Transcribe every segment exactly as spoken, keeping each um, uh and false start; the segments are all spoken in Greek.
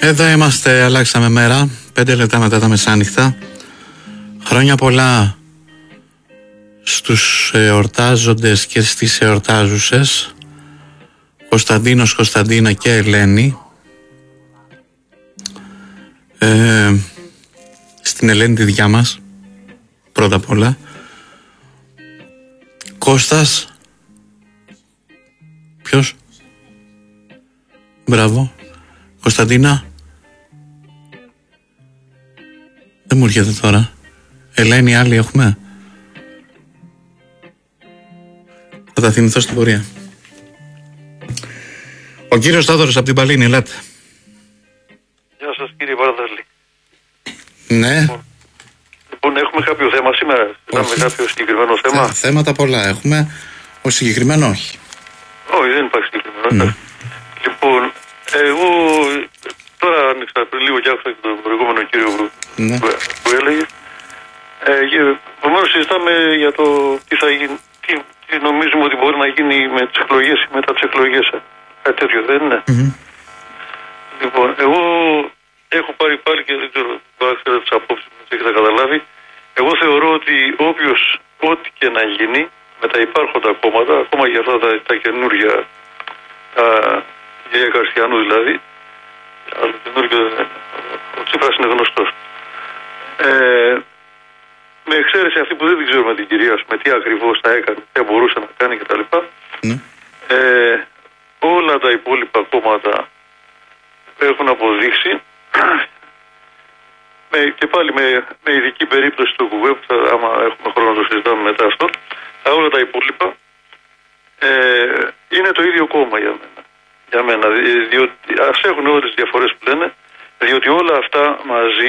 Εδώ είμαστε, αλλάξαμε μέρα. Πέντε λεπτά μετά τα μεσάνυχτα. Χρόνια πολλά στους εορτάζοντες και στις εορτάζουσες. Κωνσταντίνος, Κωνσταντίνα και Ελένη. Ε, στην Ελένη τη δικιά μας, πρώτα απ' όλα. Κώστας. Ποιος? Μπράβο. Κωνσταντίνα. Δεν μου έρχεται τώρα. Ελένη, άλλοι έχουμε? Θα τα θυμηθώ στην πορεία. Ο κύριος Θάδωρος από την Παλίνη, ελάτε. Γεια σας κύριε Παραδάλη. Ναι. Λοιπόν, έχουμε κάποιο θέμα σήμερα. Έχουμε κάποιο συγκεκριμένο θέμα. Θέ, θέματα πολλά έχουμε. Ο συγκεκριμένο όχι. Όχι, δεν υπάρχει συγκεκριμένο. Ναι. Λοιπόν, εγώ τώρα άνοιξα λίγο και άκουσα και τον προηγούμενο κύριο ναι. που, που έλεγε. Ε, Επομένως συζητάμε για το τι θα γίνει, τι, τι νομίζουμε ότι μπορεί να γίνει με τις εκλογές ή μετά τις εκλογές. Κάτι τέτοιο δεν είναι. Mm-hmm. Λοιπόν, εγώ έχω πάρει πάλι και δεν ξέρω αν τις απόψεις που έχετε καταλάβει. Εγώ θεωρώ ότι όποιος, ό,τι και να γίνει με τα υπάρχοντα κόμματα, ακόμα για αυτά τα, τα καινούργια, τα για Καρστιανού δηλαδή, αλλά καινούργιο, ο Τσίπρας είναι γνωστός. Ε, με εξαίρεση αυτή που δεν την ξέρουμε την κυρία, με τι ακριβώς θα έκανε, τι θα μπορούσε να κάνει κτλ. Mm. Ε, όλα τα υπόλοιπα κόμματα έχουν αποδείξει με, και πάλι με, με ειδική περίπτωση του ΚΚΕ που θα, άμα έχουμε χρόνο να το συζητάμε μετά αυτό, τα όλα τα υπόλοιπα ε, είναι το ίδιο κόμμα για μένα. Για μένα διότι, ας έχουν όλες τις διαφορές που λένε, διότι όλα αυτά μαζί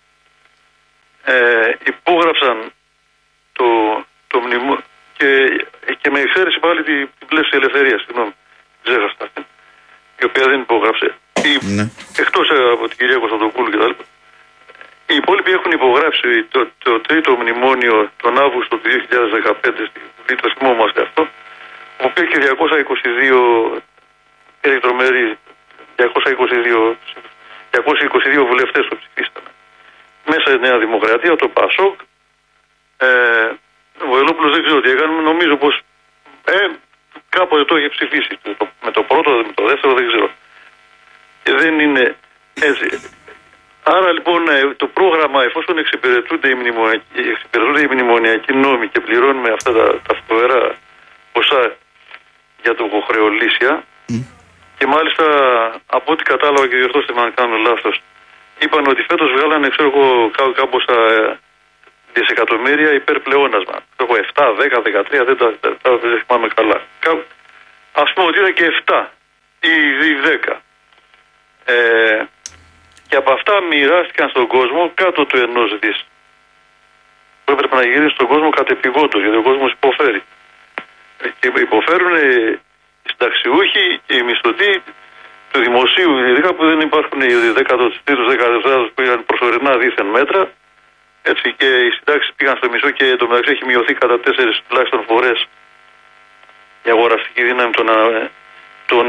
ε, υπόγραψαν το, το μνημό και, και με εξαίρεση πάλι την, την πλεύση ελευθερίας, συγγνώμη, ξέχασα αυτή, η οποία δεν υπόγραψε. Ναι. Εκτός από την κυρία Κωνσταντοπούλου και τα λοιπά. Οι υπόλοιποι έχουν υπογράψει το, το τρίτο μνημόνιο τον Αύγουστο του δύο χιλιάδες δεκαπέντε στη Βουλή, το θυμόμαστε αυτό, που υπήρχε διακόσια είκοσι δύο ηλεκτρομέρη, διακόσια είκοσι δύο, διακόσιοι είκοσι δύο βουλευτές το ψηφίσανε. Μέσα η Νέα Δημοκρατία, το ΠΑΣΟΚ, ε, ο Βελόπουλος δεν ξέρω τι έκανε, νομίζω πως ε, κάποτε το είχε ψηφίσει. Το, με το πρώτο, με το δεύτερο δεν ξέρω. Και δεν είναι έτσι. Άρα λοιπόν το πρόγραμμα, εφόσον εξυπηρετούνται οι, εξυπηρετούνται οι μνημονιακοί νόμοι και πληρώνουμε αυτά τα, τα φοβερά ποσά για το υποχρεωλήσια, mm. και μάλιστα από ό,τι κατάλαβα και διορθώστε με αν κάνω λάθος, είπαν ότι φέτος βγάλανε ξέρω εγώ κάμποσα δισεκατομμύρια υπέρ πλεόνασμα. Έχω επτά, δέκα, δεκατρία, δεν τα, τα, τα δεν θυμάμαι καλά. Ας πούμε ότι ήταν και επτά ή δέκα. Ε, και από αυτά μοιράστηκαν στον κόσμο κάτω του ενός δις. Που έπρεπε να γυρίσει στον κόσμο κατεπηγόντως, γιατί ο κόσμος υποφέρει. Και υποφέρουν οι συνταξιούχοι και οι μισθωτοί του δημοσίου, ειδικά που δεν υπάρχουν οι δέκατος τρίτος, δέκατος τέταρτος που είχαν προσωρινά δίθεν μέτρα. Έτσι, και οι συντάξεις πήγαν στο μισό και το μεταξύ έχει μειωθεί κατά τέσσερις τουλάχιστον φορές η αγοραστική δύναμη των, των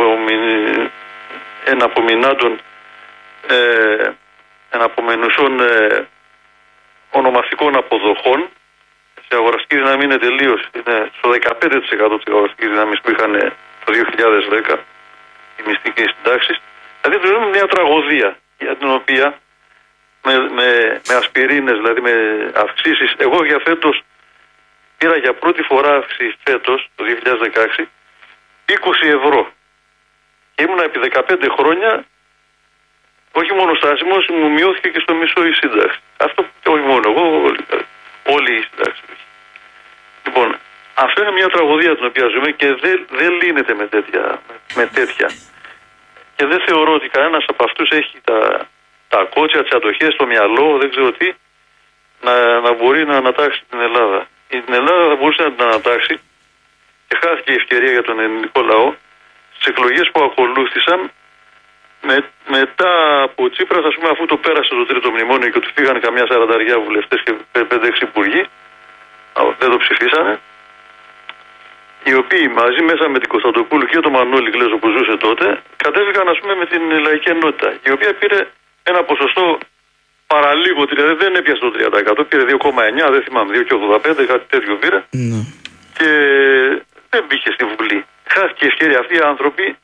εναπομεινάντων ε, εναπομενουσών ε, ονομαστικών αποδοχών. Η αγοραστική δύναμη είναι τελείως, είναι στο δεκαπέντε τοις εκατό της αγοραστικής δύναμης που είχαν το δύο χιλιάδες δέκα οι μυστικές συντάξεις. Δηλαδή είναι μια τραγωδία για την οποία με, με, με ασπιρίνες, δηλαδή με αυξήσεις, εγώ για φέτος πήρα για πρώτη φορά αύξηση φέτος το δύο χιλιάδες δεκαέξι είκοσι ευρώ. Και ήμουνα επί δεκαπέντε χρόνια, όχι μόνο στάσιμος, μου μειώθηκε και στο μισό η σύνταξη. Αυτό και όχι μόνο εγώ, όλοι, όλοι οι συντάξεις. Λοιπόν, αυτό είναι μια τραγωδία την οποία ζούμε και δεν, δεν λύνεται με τέτοια, με, με τέτοια. Και δεν θεωρώ ότι κανένας από αυτούς έχει τα, τα κότσια, τις αντοχές, το μυαλό, δεν ξέρω τι, να, να μπορεί να ανατάξει την Ελλάδα. Την Ελλάδα θα μπορούσε να την ανατάξει και χάθηκε η ευκαιρία για τον ελληνικό λαό στις εκλογές που ακολούθησαν με, μετά από Τσίπρας, ας πούμε, αφού το πέρασε το τρίτο μνημόνιο και του φύγανε καμιά σαρανταριά βουλευτές και πέντε έξι υπουργοί, δεν το ψηφίσανε. οι οποίοι μαζί μέσα με την Κωνσταντοπούλου και τον Μανώλη Γλέζο που ζούσε τότε, κατέβηκαν ας πούμε με την Λαϊκή Ενότητα, η οποία πήρε ένα ποσοστό παραλίγο, δηλαδή δεν έπιασε το τρία τοις εκατό, πήρε δύο κόμμα εννιά, δεν θυμάμαι, δύο κόμμα ογδόντα πέντε, κάτι τέτοιο πήρε. Mm. Και δεν μπήκε στη Βουλή. Χάθηκε η ευκαιρία. Αυτοί οι άνθρωποι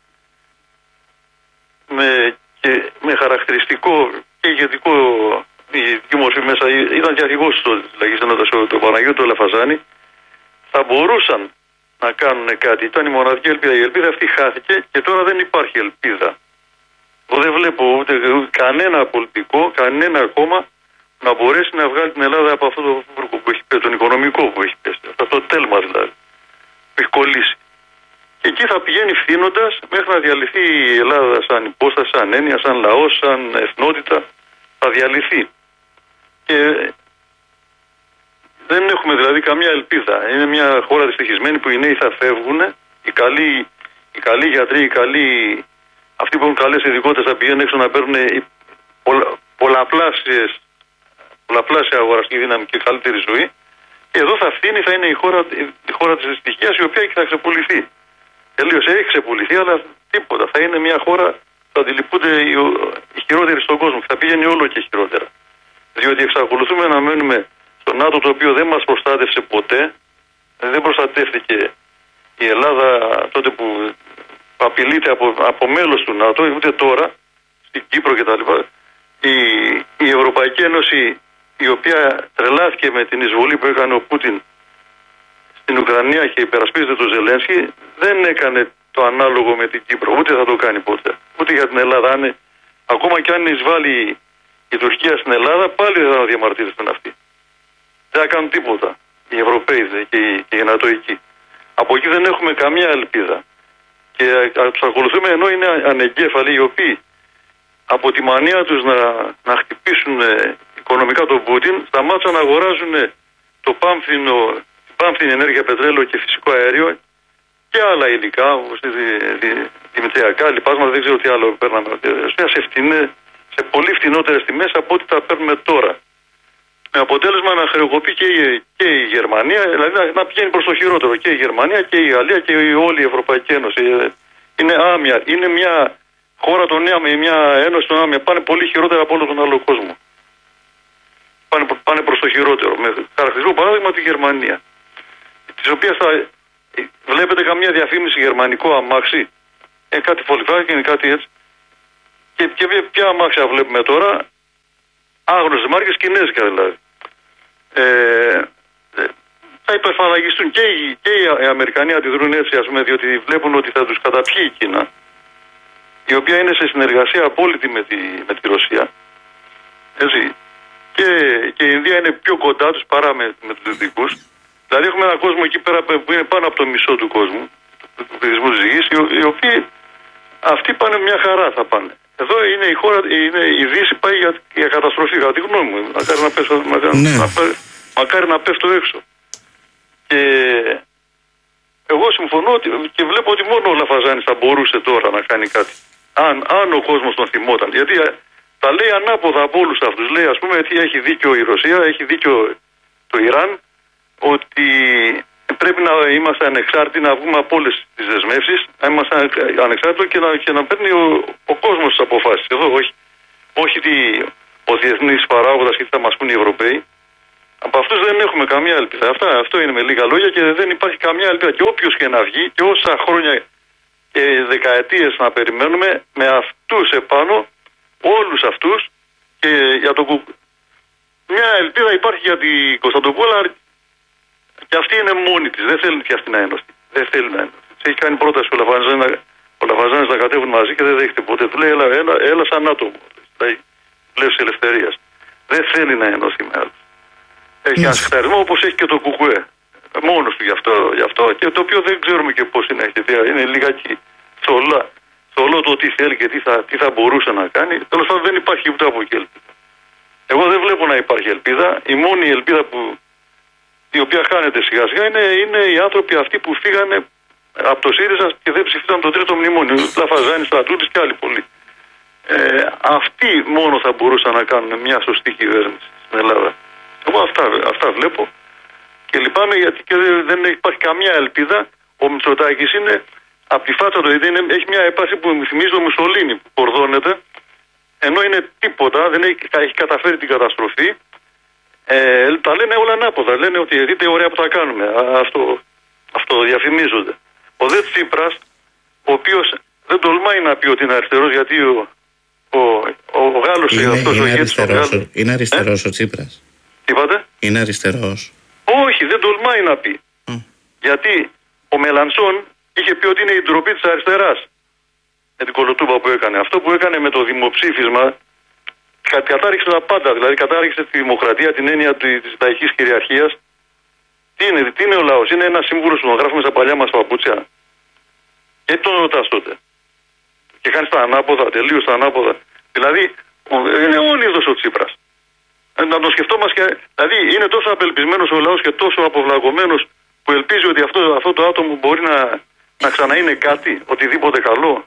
με, και, με χαρακτηριστικό και ηγετικό η δική μορφή μέσα, ήταν και αρχηγός της Λαϊκής Ενότητας, το Παναγιώτο Λαφαζάνη, θα μπορούσαν να κάνουν κάτι. Ήταν η μοναδική ελπίδα. Η ελπίδα αυτή χάθηκε και τώρα δεν υπάρχει ελπίδα. Εγώ δεν βλέπω ούτε, ούτε κανένα πολιτικό, κανένα κόμμα να μπορέσει να βγάλει την Ελλάδα από αυτό το φούρκο που έχει πέσει, τον οικονομικό που έχει πέσει. Αυτό το τέλμα δηλαδή, που έχει κολλήσει. Και εκεί θα πηγαίνει φθήνοντας μέχρι να διαλυθεί η Ελλάδα σαν υπόσταση, σαν έννοια, σαν λαός, σαν εθνότητα. Θα διαλυθεί. Και δεν έχουμε δηλαδή καμία ελπίδα. Είναι μια χώρα δυστυχισμένη που οι νέοι θα φεύγουν, οι καλοί, οι καλοί γιατροί, οι καλοί, αυτοί που έχουν καλές ειδικότητες θα πηγαίνουν έξω να παίρνουν πολλα, πολλαπλάσιες, πολλαπλάσια αγοραστική δύναμη και καλύτερη ζωή. Και εδώ θα φθήνει, θα είναι η χώρα, η χώρα της δυστυχίας, η οποία θα ξεπουληθεί. Τελείως έχει ξεπουληθεί, αλλά τίποτα. Θα είναι μια χώρα που θα αντιληπούνται οι, οι χειρότεροι στον κόσμο και θα πηγαίνει όλο και χειρότερα. Διότι εξακολουθούμε να μένουμε στο ΝΑΤΟ, το οποίο δεν μας προστάτευσε ποτέ. Δεν προστατεύτηκε η Ελλάδα τότε που απειλείται από, από μέλος του ΝΑΤΟ, ούτε τώρα, στην Κύπρο κτλ. Η, η Ευρωπαϊκή Ένωση, η οποία τρελάθηκε με την εισβολή που έκανε ο Πούτιν στην Ουκρανία και υπερασπίζεται τον Ζελένσκι, δεν έκανε το ανάλογο με την Κύπρο, ούτε θα το κάνει ποτέ. Ούτε για την Ελλάδα. Αν, ακόμα και αν εισβάλλει η Τουρκία στην Ελλάδα, πάλι δεν θα διαμαρτύρηθούν αυτοί. Δεν θα κάνουν τίποτα οι Ευρωπαίοι και οι, και οι Νατοικοί. Από εκεί δεν έχουμε καμία ελπίδα. Και τους ακολουθούμε ενώ είναι ανεγκέφαλοι, οι οποίοι από τη μανία τους να, να χτυπήσουν οικονομικά τον Πούτιν, σταμάτησαν να αγοράζουν το πάμφθινο, την πάμφθινη ενέργεια, πετρέλαιο και φυσικό αέριο και άλλα υλικά, όπως δημητριακά, λοιπάσματα, δεν ξέρω τι άλλο παίρναμε. Σε, φτηνέ, σε πολύ φτηνότερες τιμές από ό,τι τα παίρνουμε τώρα. Με αποτέλεσμα να χρεοκοπεί και η, και η Γερμανία, δηλαδή να, να πηγαίνει προς το χειρότερο και η Γερμανία και η Γαλλία και η, όλη η Ευρωπαϊκή Ένωση. Είναι άμια, είναι μια χώρα των νέων, μια ένωση των άμια, πάνε πολύ χειρότερα από όλο τον άλλο κόσμο. Πάνε, πάνε προς το χειρότερο. Με χαρακτηριστικό παράδειγμα τη Γερμανία, της οποίας θα βλέπετε καμία διαφήμιση γερμανικό αμάξι, ε, κάτι Volkswagen, κάτι έτσι. Και, και ποια αμάξια βλέπουμε τώρα, άγνωστες μάρκες, κινέζικα δηλαδή. Ε, ε, θα υπερφαναγιστούν και οι, και οι Αμερικανοί αντιδρούν έτσι, ας πούμε, διότι βλέπουν ότι θα τους καταπιεί η Κίνα, η οποία είναι σε συνεργασία απόλυτη με τη, με τη Ρωσία. Έτσι. Και, και η Ινδία είναι πιο κοντά τους παρά με, με τους δυτικούς. Δηλαδή έχουμε έναν κόσμο εκεί πέρα που είναι πάνω από το μισό του κόσμου, του πληθυσμού της γης, οι, οι οποίοι αυτοί πάνε μια χαρά, θα πάνε. Εδώ είναι η χώρα, είναι, η Δύση πάει για, για καταστροφή, κατά τη γνώμη μου. Μακάρι να πέφτω, μακάρι, ναι. να, μακάρι να πέφτω έξω. Και εγώ συμφωνώ ότι, και βλέπω ότι μόνο ο Λαφαζάνης θα μπορούσε τώρα να κάνει κάτι. Αν, αν ο κόσμος τον θυμόταν. Γιατί τα λέει ανάποδα από όλους αυτούς. Λέει, ας πούμε, ότι έχει δίκιο η Ρωσία, έχει δίκιο το Ιράν, ότι πρέπει να είμαστε ανεξάρτητοι, να βγούμε από όλες τις δεσμεύσεις, να είμαστε ανεξάρτητοι και να, και να παίρνει ο, ο κόσμος τις αποφάσεις. Εδώ όχι, όχι τι, ο διεθνής παράγοντας και τι θα μας πούν οι Ευρωπαίοι. Από αυτούς δεν έχουμε καμία ελπίδα. Αυτά, αυτό είναι με λίγα λόγια και δεν υπάρχει καμία ελπίδα. Και όποιος και να βγει και όσα χρόνια και δεκαετίες να περιμένουμε, με αυτούς επάνω, όλους αυτούς και για το κουκ... Μια ελπίδα υπάρχει για την Κωνσταντοπούλα. Και αυτή είναι μόνη της. Δεν θέλει και αυτή να ένωση. Δεν θέλει να ένωση. Της έχει κάνει πρόταση ο Λαφαζάνης να, να κατέβουν μαζί και δεν δέχεται ποτέ. Του λέει έλα, έλα, έλα σαν άτομο. Δηλαδή, πλεύση ελευθερίας. Δεν θέλει να ενώσει με άλλους. Έχει ένα συχταρισμό όπως έχει και το Κουκουέ. Μόνος του γι' αυτό, γι' αυτό και το οποίο δεν ξέρουμε και πώς είναι. Είναι λιγάκι θολά. Θολό το τι θέλει και τι θα, τι θα μπορούσε να κάνει. Τέλος πάντων δεν υπάρχει ούτε από εκεί ελπίδα. Εγώ δεν βλέπω να υπάρχει ελπίδα. Η μόνη ελπίδα που η οποία χάνεται σιγά σιγά είναι, είναι οι άνθρωποι αυτοί που φύγανε από το ΣΥΡΙΖΑ και δεν ψηφίσαν το τρίτο μνημόνιο. Λαφαζάνης, Στρατούλης και άλλοι πολλοί. Ε, αυτοί μόνο θα μπορούσαν να κάνουν μια σωστή κυβέρνηση στην Ελλάδα. Εγώ αυτά, αυτά βλέπω και λυπάμαι γιατί και δεν υπάρχει καμία ελπίδα Ο Μητσοτάκης είναι από τη φάτσα του, δηλαδή είναι, έχει μια έπαση που θυμίζει το Μουσολίνι που κορδώνεται, ενώ είναι τίποτα, δεν έχει, έχει καταφέρει την καταστροφή. Ε, τα λένε όλα ανάποδα. Λένε ότι δείτε ωραία που θα κάνουμε. Αυτό, αυτό διαφημίζονται. Ο Δε Τσίπρας, ο οποίος δεν τολμάει να πει ότι είναι αριστερός, γιατί ο, ο, ο, ο Γάλλος είναι, αυτός είναι ο ηγέτης. αριστερός, είναι αριστερός ε? ο Τσίπρας. Τι είπατε? Είναι αριστερός. Όχι, δεν τολμάει να πει. Mm. Γιατί ο Μελανσόν είχε πει ότι είναι η ντροπή της αριστεράς. Με την κολοτούμπα που έκανε. Αυτό που έκανε με το δημοψήφισμα κατάργησε τα πάντα. Δηλαδή κατάργησε τη δημοκρατία, την έννοια της λαϊκής κυριαρχίας. Τι είναι, τι είναι ο λαός? Είναι ένας σύμβουλος που τον γράφουμε στα παλιά μας παπούτσια. Και τον ρωτάς τότε. Και κάνεις τα ανάποδα, τελείως τα ανάποδα. Δηλαδή είναι όνειδος ο Τσίπρας. Να το σκεφτόμαστε. Δηλαδή είναι τόσο απελπισμένος ο λαός και τόσο αποβλαγωμένος που ελπίζει ότι αυτό, αυτό το άτομο μπορεί να, να ξαναείνει κάτι, οτιδήποτε καλό.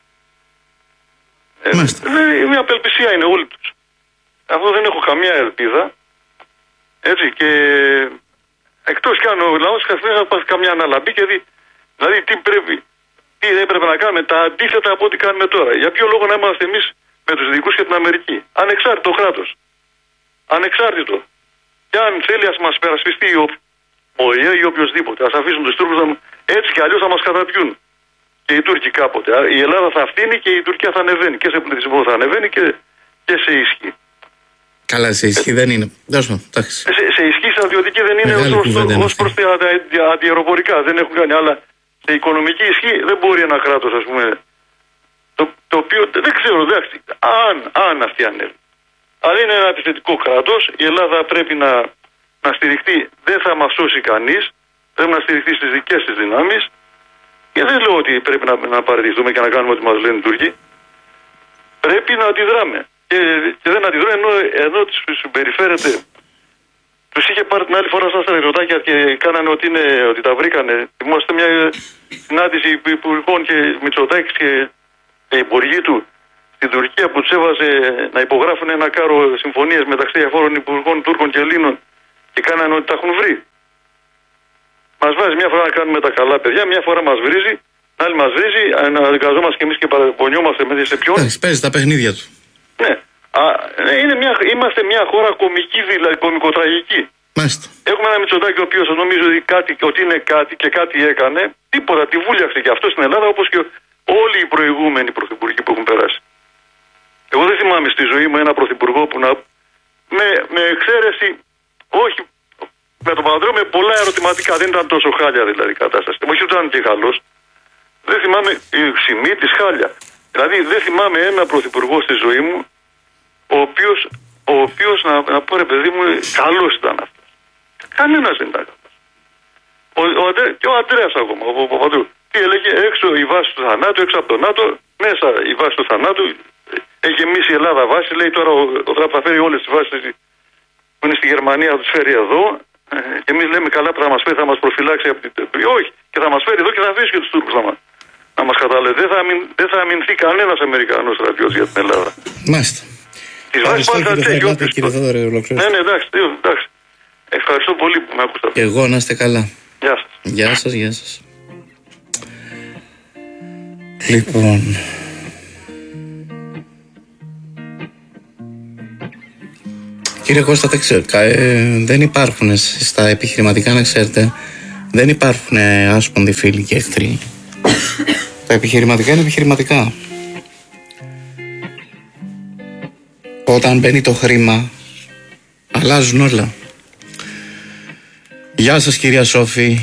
Ε, μια απελπισία είναι όλοι τους. Αυτό δεν έχω καμία ελπίδα. Έτσι και εκτός κι αν ο λαός θα πάθει καμιά αναλαμπή και δει, δηλαδή τι πρέπει, τι δεν πρέπει να κάνουμε, τα αντίθετα από ό,τι κάνουμε τώρα. Για ποιο λόγο να είμαστε εμείς με τους δικούς και την Αμερική? Ανεξάρτητο κράτος. Ανεξάρτητο. Και αν θέλει ας μας περασπιστεί ο ΟΗΕ ή οποιοδήποτε, ας αφήσουν τους Τούρκους να... έτσι κι αλλιώς θα μας καταπιούν. Και οι Τούρκοι κάποτε. Η Ελλάδα θα φτύνει και η Τουρκία θα ανεβαίνει. Και σε πληθυσμό θα ανεβαίνει και, και σε ισχύ. Καλά, σε ισχύ ε, δεν είναι. Δώσω, σε, σε ισχύ στρατιωτική δεν είναι ως προς τα αντιαεροπορικά. Δεν έχουν κάνει. Αλλά σε οικονομική ισχύ δεν μπορεί ένα κράτος, ας πούμε. Το, το οποίο δεν ξέρω, εντάξει, αν, αν αυτή ανέβει. Αλλά είναι ένα επιθετικό κράτος. Η Ελλάδα πρέπει να, να στηριχτεί. Δεν θα μας σώσει κανείς. Πρέπει να στηριχτεί στις δικές της δυνάμεις. Και δεν λέω ότι πρέπει να, να παραιτηθούμε και να κάνουμε ό,τι μας λένε οι Τούρκοι. Πρέπει να αντιδράμε. Και, και δεν αντιδρούν ενώ, ενώ τους συμπεριφέρεται. Τους είχε πάρει την άλλη φορά στα στρατιωτάκια και κάνανε ότι, είναι, ότι τα βρήκανε. Θυμάστε μια συνάντηση υπουργών και Μητσοτάκης και οι υπουργοί του στην Τουρκία που τους έβαζε να υπογράφουν ένα κάρο συμφωνίες μεταξύ διαφόρων υπουργών Τούρκων και Ελλήνων και κάνανε ότι τα έχουν βρει. Μας βάζει μια φορά να κάνουμε τα καλά παιδιά, μια φορά μας βρίζει, την άλλη μας βρίζει, αναγκαζόμαστε κι εμείς και παραπονιόμαστε μέσα σε ποιον. Εντάξει, παίζει τα παιχνίδια του. Ναι. Α, είναι μια, είμαστε μια χώρα κομική, δηλαδή κομικοτραγική. Μάλιστα. Έχουμε ένα Μητσοτάκη ο οποίος νομίζω ότι, κάτι, ότι είναι κάτι και κάτι έκανε, τίποτα, τη βούλιαξε και αυτό στην Ελλάδα όπως και όλοι οι προηγούμενοι πρωθυπουργοί που έχουν περάσει. Εγώ δεν θυμάμαι στη ζωή μου ένα πρωθυπουργό που να. Με, με εξαίρεση, όχι. Με τον Παπανδρέου με πολλά ερωτηματικά, δεν ήταν τόσο χάλια δηλαδή η κατάσταση. Όχι ήταν και καλός. Δεν θυμάμαι η Ξημή της χάλια. Δηλαδή δεν θυμάμαι ένα πρωθυπουργό στη ζωή μου ο οποίος, ο οποίος να, να πω ρε παιδί μου, καλός ήταν αυτός. Κανένας δεν ήταν καλός. Ο, ο, και ο Αντρέας ακόμα, ο Παπανδρέου. Τι έλεγε, έξω η βάση του θανάτου, έξω από τον ΝΑΤΟ, μέσα η βάση του θανάτου. Έχει γεμίσει η Ελλάδα βάση, λέει τώρα ο, ο Τραπ θα φέρει όλες τις βάσεις που είναι στη Γερμανία, θα τους φέρει εδώ. Και εμείς λέμε καλά που θα μας φέρει, θα μας προφυλάξει από την. Όχι, και θα μας φέρει εδώ και θα αφήσει και τους Τούρκους να μας, να μας καταλάβει. Δεν θα, αμυν, δεν θα αμυνθεί κανένας Αμερικανός στρατιώτης για την Ελλάδα. Μάλιστα. Τις βάσεις πάλι θα τις έχει όποιος. Ναι, ναι, εντάξει, εντάξει. Ευχαριστώ πολύ που με ακούσατε. Και εγώ να είστε καλά. Γεια σας. Γεια σας, γεια σας. Λοιπόν. Κύριε Κώστα, δεν ξέρω, ε, δεν υπάρχουν στα επιχειρηματικά, να ξέρετε, δεν υπάρχουν άσπονδοι φίλοι και εχθροί. Τα επιχειρηματικά είναι επιχειρηματικά. Όταν μπαίνει το χρήμα, αλλάζουν όλα. Γεια σας κυρία Σόφη.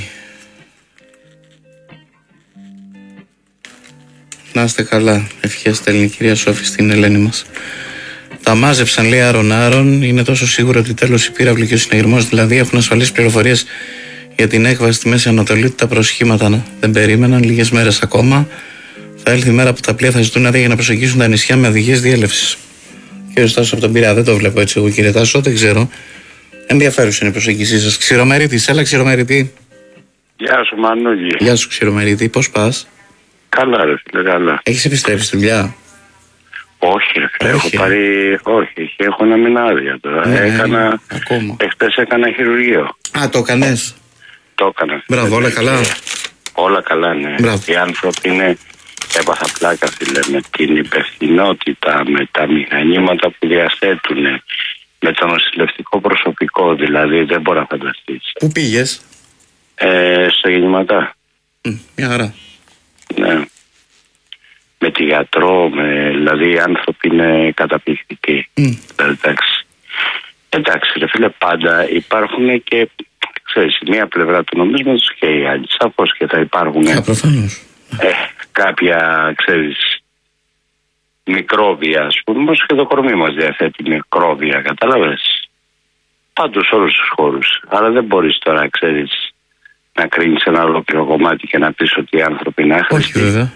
Να είστε καλά. Ευχές στέλνει η κυρία Σόφη στην Ελένη μας. Τα μάζεψαν, λέει, άρον-άρον. Είναι τόσο σίγουρο ότι τέλος η πύραυλη και ο συναγερμός δηλαδή έχουν ασφαλείς πληροφορίες για την έκβαση στη Μέση Ανατολή. Τα προσχήματα δεν περίμεναν λίγες μέρες ακόμα. Θα έλθει η μέρα που τα πλοία θα ζητούν άδεια για να προσεγγίσουν τα νησιά με οδηγίες διέλευσης. Κύριε Τάσο από τον Πειραιά, δεν το βλέπω έτσι εγώ, κύριε Τάσο, δεν ξέρω. Ενδιαφέρουσα είναι η προσέγγιση σας. Ξηρομερίτης, έλα Ξηρομερίτη. Γεια σου Μανούλη. Γεια σου Ξηρομερίτη, πώς πας? Καλά ρε φίλε, καλά. Έχεις επιστρέψει στη δουλειά? Όχι, ρε, έχω πάρει, όχι, έχω ένα μήνα άδεια τώρα. Ναι, έκανα, ακόμα. Εχθές έκανα χειρουργείο. Α, το έκανες? Το έκανα. Μπράβο, όλα καλά. Όλα καλά, ναι. Μπράβο. Οι άνθρωποι είναι, έπαθα πλάκα φίλε, με την υπευθυνότητα, με τα μηχανήματα που διαθέτουν, με το νοσηλευτικό προσωπικό, δηλαδή δεν μπορώ να φανταστείς. Πού πήγες? Ε, στο γεννηματά. Mm, μια χαρά. Ναι. Με τη γιατρό, με, δηλαδή οι άνθρωποι είναι καταπληκτικοί. Mm. Εντάξει. Εντάξει, ρε φίλε, πάντα υπάρχουν και, ξέρεις, μία πλευρά του νομίσματος και η άλλη. Σαφώς και θα υπάρχουν yeah, προφανώς. Ε, κάποια, ξέρεις, μικρόβια, ας πούμε, όμως και το κορμί μας διαθέτει μικρόβια, κατάλαβες. Πάντως σε όλους τους χώρους. Αλλά δεν μπορείς τώρα, ξέρεις, να κρίνεις ένα ολόκληρο κομμάτι και να πεις ότι οι άνθρωποι είναι άχρηστοι. Όχι βέβαια.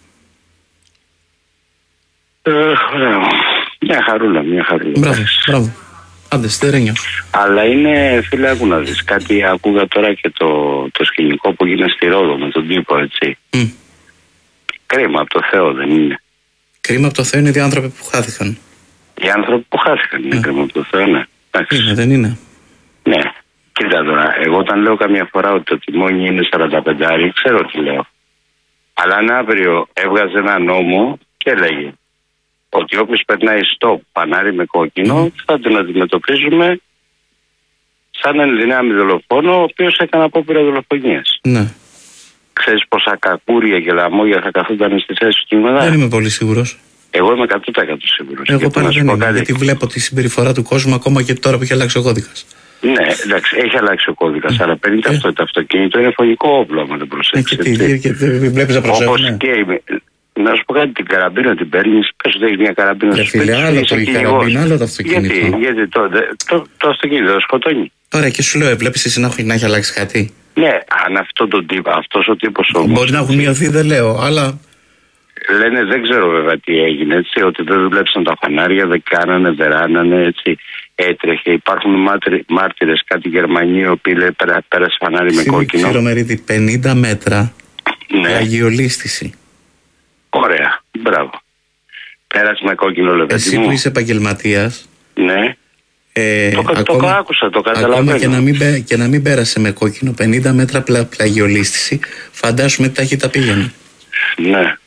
Ε, μια χαρούλα, μια χαρούλα. Μπράβο, μπράβο. Άντε, στερένιο. Αλλά είναι, φίλε, άκου να δεις κάτι. Ακούγα τώρα και το, το σκηνικό που γίνεται στη Ρόδο με τον τύπο, έτσι. Mm. Κρίμα από το Θεό, δεν είναι? Κρίμα από το Θεό είναι οι άνθρωποι που χάθηκαν. Οι άνθρωποι που χάθηκαν είναι mm. κρίμα από το Θεό, ναι. Είναι, δεν είναι? Ναι. Κοίτα τώρα, εγώ όταν λέω καμιά φορά ότι το τιμόνι είναι σαράντα πέντε, ξέρω τι λέω. Αλλά αν αύριο έβγαζε ένα νόμο και έλεγε ότι όποιος περνάει στο πανάρι με κόκκινο mm. θα τον αντιμετωπίζουμε σαν ενδυνάμει δολοφόνο ο οποίος έκανε απόπειρα δολοφονίας. Ναι. Ξέρεις πόσα κακούρια και λαμόγια θα καθόταν στη θέση του κινηματά? Δεν είμαι πολύ σίγουρος. Εγώ είμαι εκατό τοις εκατό σίγουρος. Εγώ πάλι δεν είμαι, γιατί βλέπω τη συμπεριφορά του κόσμου ακόμα και τώρα που έχει αλλάξει ο κώδικας. Ναι, εντάξει, έχει αλλάξει ο κώδικας, mm. αλλά παίρνει yeah. αυτό το αυτοκίνητο, είναι φωνικό όπλο, άμα δεν προσέξεις. Και τι, και δεν βλέπεις να προσέχεις. Όπως ναι. και να σου πω κάτι, την καραμπίνα την παίρνεις, πες ότι έχεις μια καραμπίνα στο σπίτι. Φίλε, άλλο το η καραμπίνα, άλλο το αυτοκίνητο. Γιατί, γιατί το, το, το αυτοκίνητο το σκοτώνει. Τώρα και σου λέω, βλέπεις εσύ να, να έχει αλλάξει κάτι? Ναι, αν αυτό το τύπο, αυτός ο τύπος όμως. Μπορεί να έχουν μειωθεί, δεν λέω, αλλά. Λένε, δεν ξέρω βέβαια τι έγινε, έτσι, ότι δεν δουλέψαν τα φανάρια, δεν κάνανε, δεν ράνανε, έτσι. Έτρεχε. Υπάρχουν μάρτυρες, κάτι Γερμανοί, οι οποίοι λέει πέρασε φανάρι με κόκκινο. Ξηρομερίδη, πενήντα μέτρα ναι. αγιολίστηση. Ωραία, μπράβο. Πέρασε με κόκκινο λεβέντι. Εσύ που είσαι επαγγελματίας. Ναι. Ε, το, ακόμα, το άκουσα, το καταλαβαίνω. Ακόμα και να μην, και να μην πέρασε με κόκκινο πενήντα μέτρα πλα, πλαγιολίστηση, φαντάσουμε τι ταχύτητα πήγαινε. Ναι.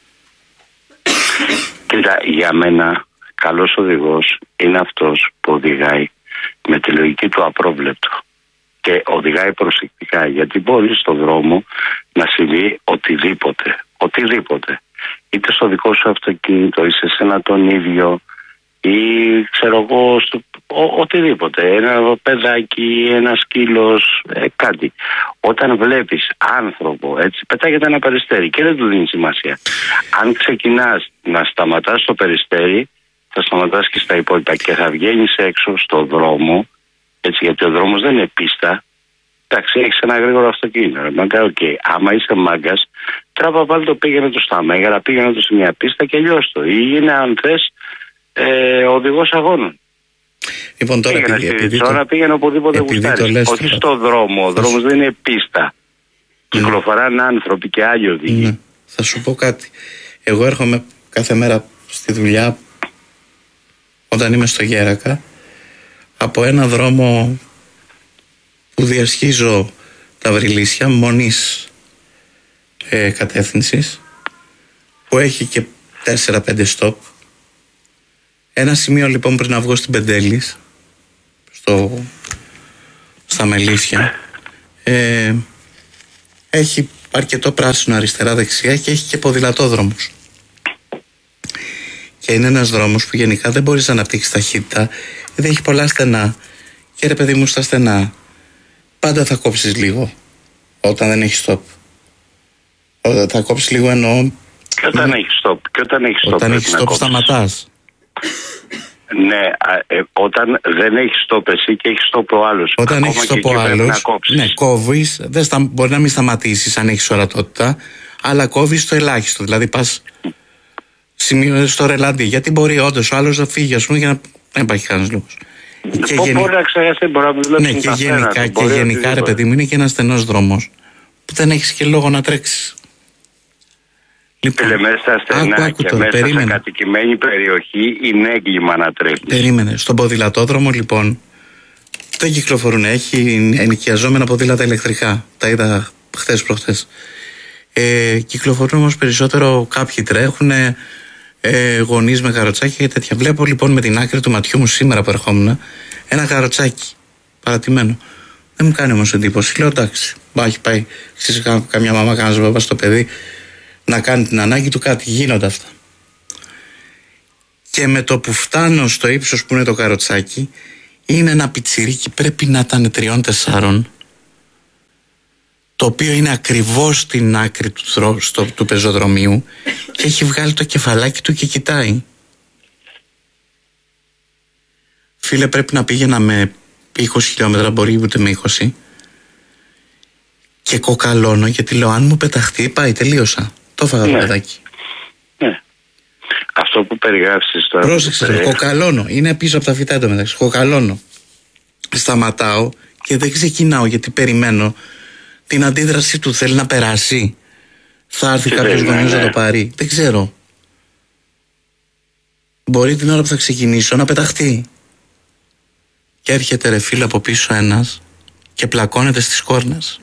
Κοίτα, για μένα καλός οδηγός είναι αυτός που οδηγάει με τη λογική του απρόβλεπτο και οδηγάει προσεκτικά, γιατί μπορεί στον δρόμο να συμβεί οτιδήποτε, οτιδήποτε, είτε στο δικό σου αυτοκίνητο ή σε σένα τον ίδιο ή ξέρω εγώ στο, ο, οτιδήποτε, ένα παιδάκι, ένα σκύλος, ε, κάτι. Όταν βλέπεις άνθρωπο, έτσι, πετάγεται ένα περιστέρι και δεν του δίνει σημασία. Αν ξεκινάς να σταματάς στο περιστέρι, θα σταματάς και στα υπόλοιπα και θα βγαίνεις έξω στο δρόμο, έτσι, γιατί ο δρόμος δεν είναι πίστα. Εντάξει, έχεις ένα γρήγορο αυτοκίνητο. Μάγκα, οκ. Okay. Άμα είσαι μάγκας, τράβα πάλι το πήγαινε το στα μέγαρα, πήγαινε το σε μια πίστα και λιώσ' το. Ή είναι, αν θες, ε, οδηγός αγώνων. Λοιπόν, τώρα πήγαινε επειδή, στη επειδή Ριτσόνα, πήγαινε οπουδήποτε γουστάρεις. Όχι στο δρόμο. Ο δρόμος δεν είναι πίστα. Ναι. Κυκλοφοράνε άνθρωποι και άλλοι οδηγοί. Ναι. Θα σου πω κάτι. Εγώ έρχομαι κάθε μέρα στη δουλειά όταν είμαι στο Γέρακα από ένα δρόμο που διασχίζω τα Βρυλίσια μονής ε, κατεύθυνσης, που έχει και τέσσερα πέντε στόπ. Ένα σημείο λοιπόν πριν να βγω στην Πεντέλης, στο, στα Μελίσια, ε, έχει αρκετό πράσινο αριστερά δεξιά και έχει και ποδηλατόδρομους. Και είναι ένας δρόμος που γενικά δεν μπορείς να αναπτύξεις ταχύτητα, γιατί έχει πολλά στενά. Και ρε παιδί μου, στα στενά πάντα θα κόψεις λίγο όταν δεν έχεις stop. Όταν θα κόψεις λίγο εννοώ. Και όταν έχεις stop. Και όταν έχεις stop, όταν έχεις stop σταματάς. Ναι, ε, όταν δεν έχεις stop εσύ και έχεις stop ο άλλος. Όταν έχεις stop ο άλλος, ναι, κόβεις, δεν στα, μπορεί να μην σταματήσεις αν έχεις ορατότητα, αλλά κόβεις το ελάχιστο. Δηλαδή πας σημείο στο ρελαντί, γιατί μπορεί όντως ο άλλος να φύγει, ας πούμε, για να δεν υπάρχει κανένας λόγος. Και μπορεί γενι... να ξεχάσει, μπορεί να δουλέψει. Ναι, και γενικά, και γενικά ρε παιδί μου, είναι και ένας στενός δρόμος που δεν έχεις και λόγο να τρέξεις. Λοιπόν, μέσα στα στενά άκου, άκου και τώρα, μέσα περίμενε. Σε κατοικημένη περιοχή είναι έγκλημα να τρέχεις. Περίμενε. Στον ποδηλατόδρομο λοιπόν δεν κυκλοφορούν. Έχει ενοικιαζόμενα ποδήλατα ηλεκτρικά. Τα είδα χθες προχθές. Ε, κυκλοφορούν όμως περισσότερο, κάποιοι τρέχουν, ε, γονείς με καροτσάκια και τέτοια. Βλέπω λοιπόν με την άκρη του ματιού μου σήμερα που ερχόμουν ένα καροτσάκι παρατημένο. Δεν μου κάνει όμως εντύπωση. Λέω εντάξει, έχει πάει ξύσικά καμιά μαμά, κανένας μπαμπάς στο παιδί να κάνει την ανάγκη του, κάτι γίνονται αυτά. Και με το που φτάνω στο ύψος που είναι το καροτσάκι, είναι ένα πιτσιρίκι, πρέπει να ήταν τριών τεσσάρων, το οποίο είναι ακριβώς στην άκρη του, θρο, στο, του πεζοδρομίου και έχει βγάλει το κεφαλάκι του και κοιτάει. Φίλε, πρέπει να πήγαινα με είκοσι χιλιόμετρα, μπορεί ούτε με είκοσι, και κοκαλώνω γιατί λέω αν μου πεταχτεί πάει, τελείωσα. Το έφαγα το παιδάκι. Ναι. Αυτό που περιγράψεις τώρα. Πρόσεξε, περί... κοκαλώνω. Είναι πίσω από τα φυτά εντωμεταξύ. Κοκαλώνω. Σταματάω και δεν ξεκινάω γιατί περιμένω την αντίδραση του. Θέλει να περάσει. Θα έρθει κάποιος γονιός να το πάρει. Δεν ξέρω. Μπορεί την ώρα που θα ξεκινήσω να πεταχτεί. Και έρχεται ρε φίλε από πίσω ένας και πλακώνεται στις κόρνες.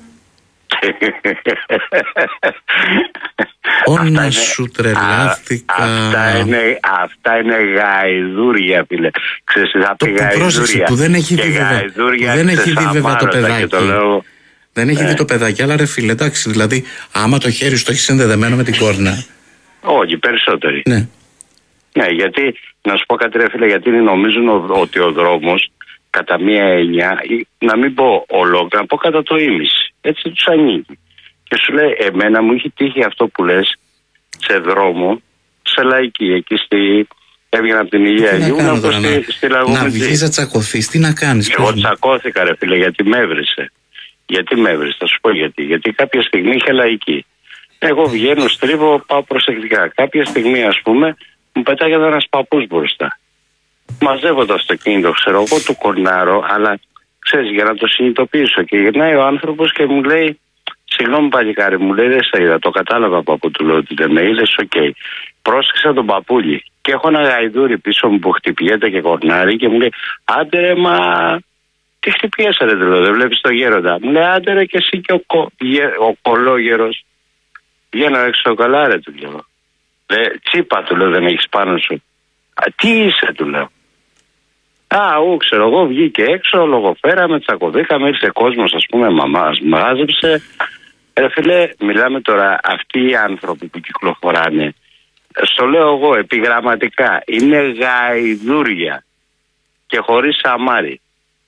Όνα σου τρελάθηκα. Αυτά είναι, αυτά είναι γαϊδούρια, φίλε. Ξέρεις, θα πει γαϊδούρια. Που δεν έχει δει βέβαια, δεν έχει δει βέβαια το παιδάκι. Το λέω, δεν έχει ναι. δει το παιδάκι, αλλά ρε φίλε, εντάξει, δηλαδή, άμα το χέρι σου το έχει συνδεδεμένο με την κόρνα. Όχι, περισσότεροι. Ναι. Ναι, γιατί, να σου πω κάτι ρε φίλε, γιατί νομίζουν ότι ο δρόμος κατά μία έννοια, να μην πω ολόκληρα, να πω κατά το ίμιση. Έτσι τους ανοίγει. Και σου λέει, εμένα μου είχε τύχει αυτό που λες σε δρόμο, σε λαϊκή, εκεί στη... Έβγαινα από την Υγεία Αγίου, να πω στη, στη Λαγούμετζή. Να βγεις να τσακωθείς, τι να κάνεις. Εγώ τσακώθηκα ρε φίλε, γιατί με έβρισε. Γιατί με έβρισε, θα σου πω γιατί. Γιατί κάποια στιγμή είχε λαϊκή. Εγώ βγαίνω, στρίβω, πάω προσεκτικά. Κάποια στιγμή, ας πούμε, μου πετάγεται ένας παππούς μπροστά. Μαζεύω το αυτοκίνητο, ξέρω εγώ, του κορνάρω, αλλά ξέρεις, για να το συνειδητοποιήσω. Και γυρνάει ο άνθρωπος και μου λέει, συγγνώμη παλικάρι, μου λέει, δεν σε είδα, το κατάλαβα παππού, του λέω ότι δεν με είδες, οκ. Okay. Πρόσεξα τον παππούλι. Και έχω ένα γαϊδούρι πίσω μου που χτυπιέται και κορνάρει και μου λέει, άντε ρε, μα τι χτυπιέσαι ρε, του λέω, δεν βλέπεις το γέροντα. Μου λέει, άντε ρε, και εσύ και ο, κο... ο κολόγερος. Βγαίνω έξω καλά ρε, του λέω. Δε, τσίπα, του λέω, δεν έχεις πάνω σου. Α, τι είσαι, του λέω. Α, ου, ξέρω εγώ, βγήκε έξω, λογοφέραμε, τσακωθήκαμε, ήρθε κόσμος, ας πούμε, μαμάς, μάζεψε. Ρε φίλε, μιλάμε τώρα, αυτοί οι άνθρωποι που κυκλοφοράνε, στο λέω εγώ επιγραμματικά, είναι γαϊδούρια και χωρίς αμάρι.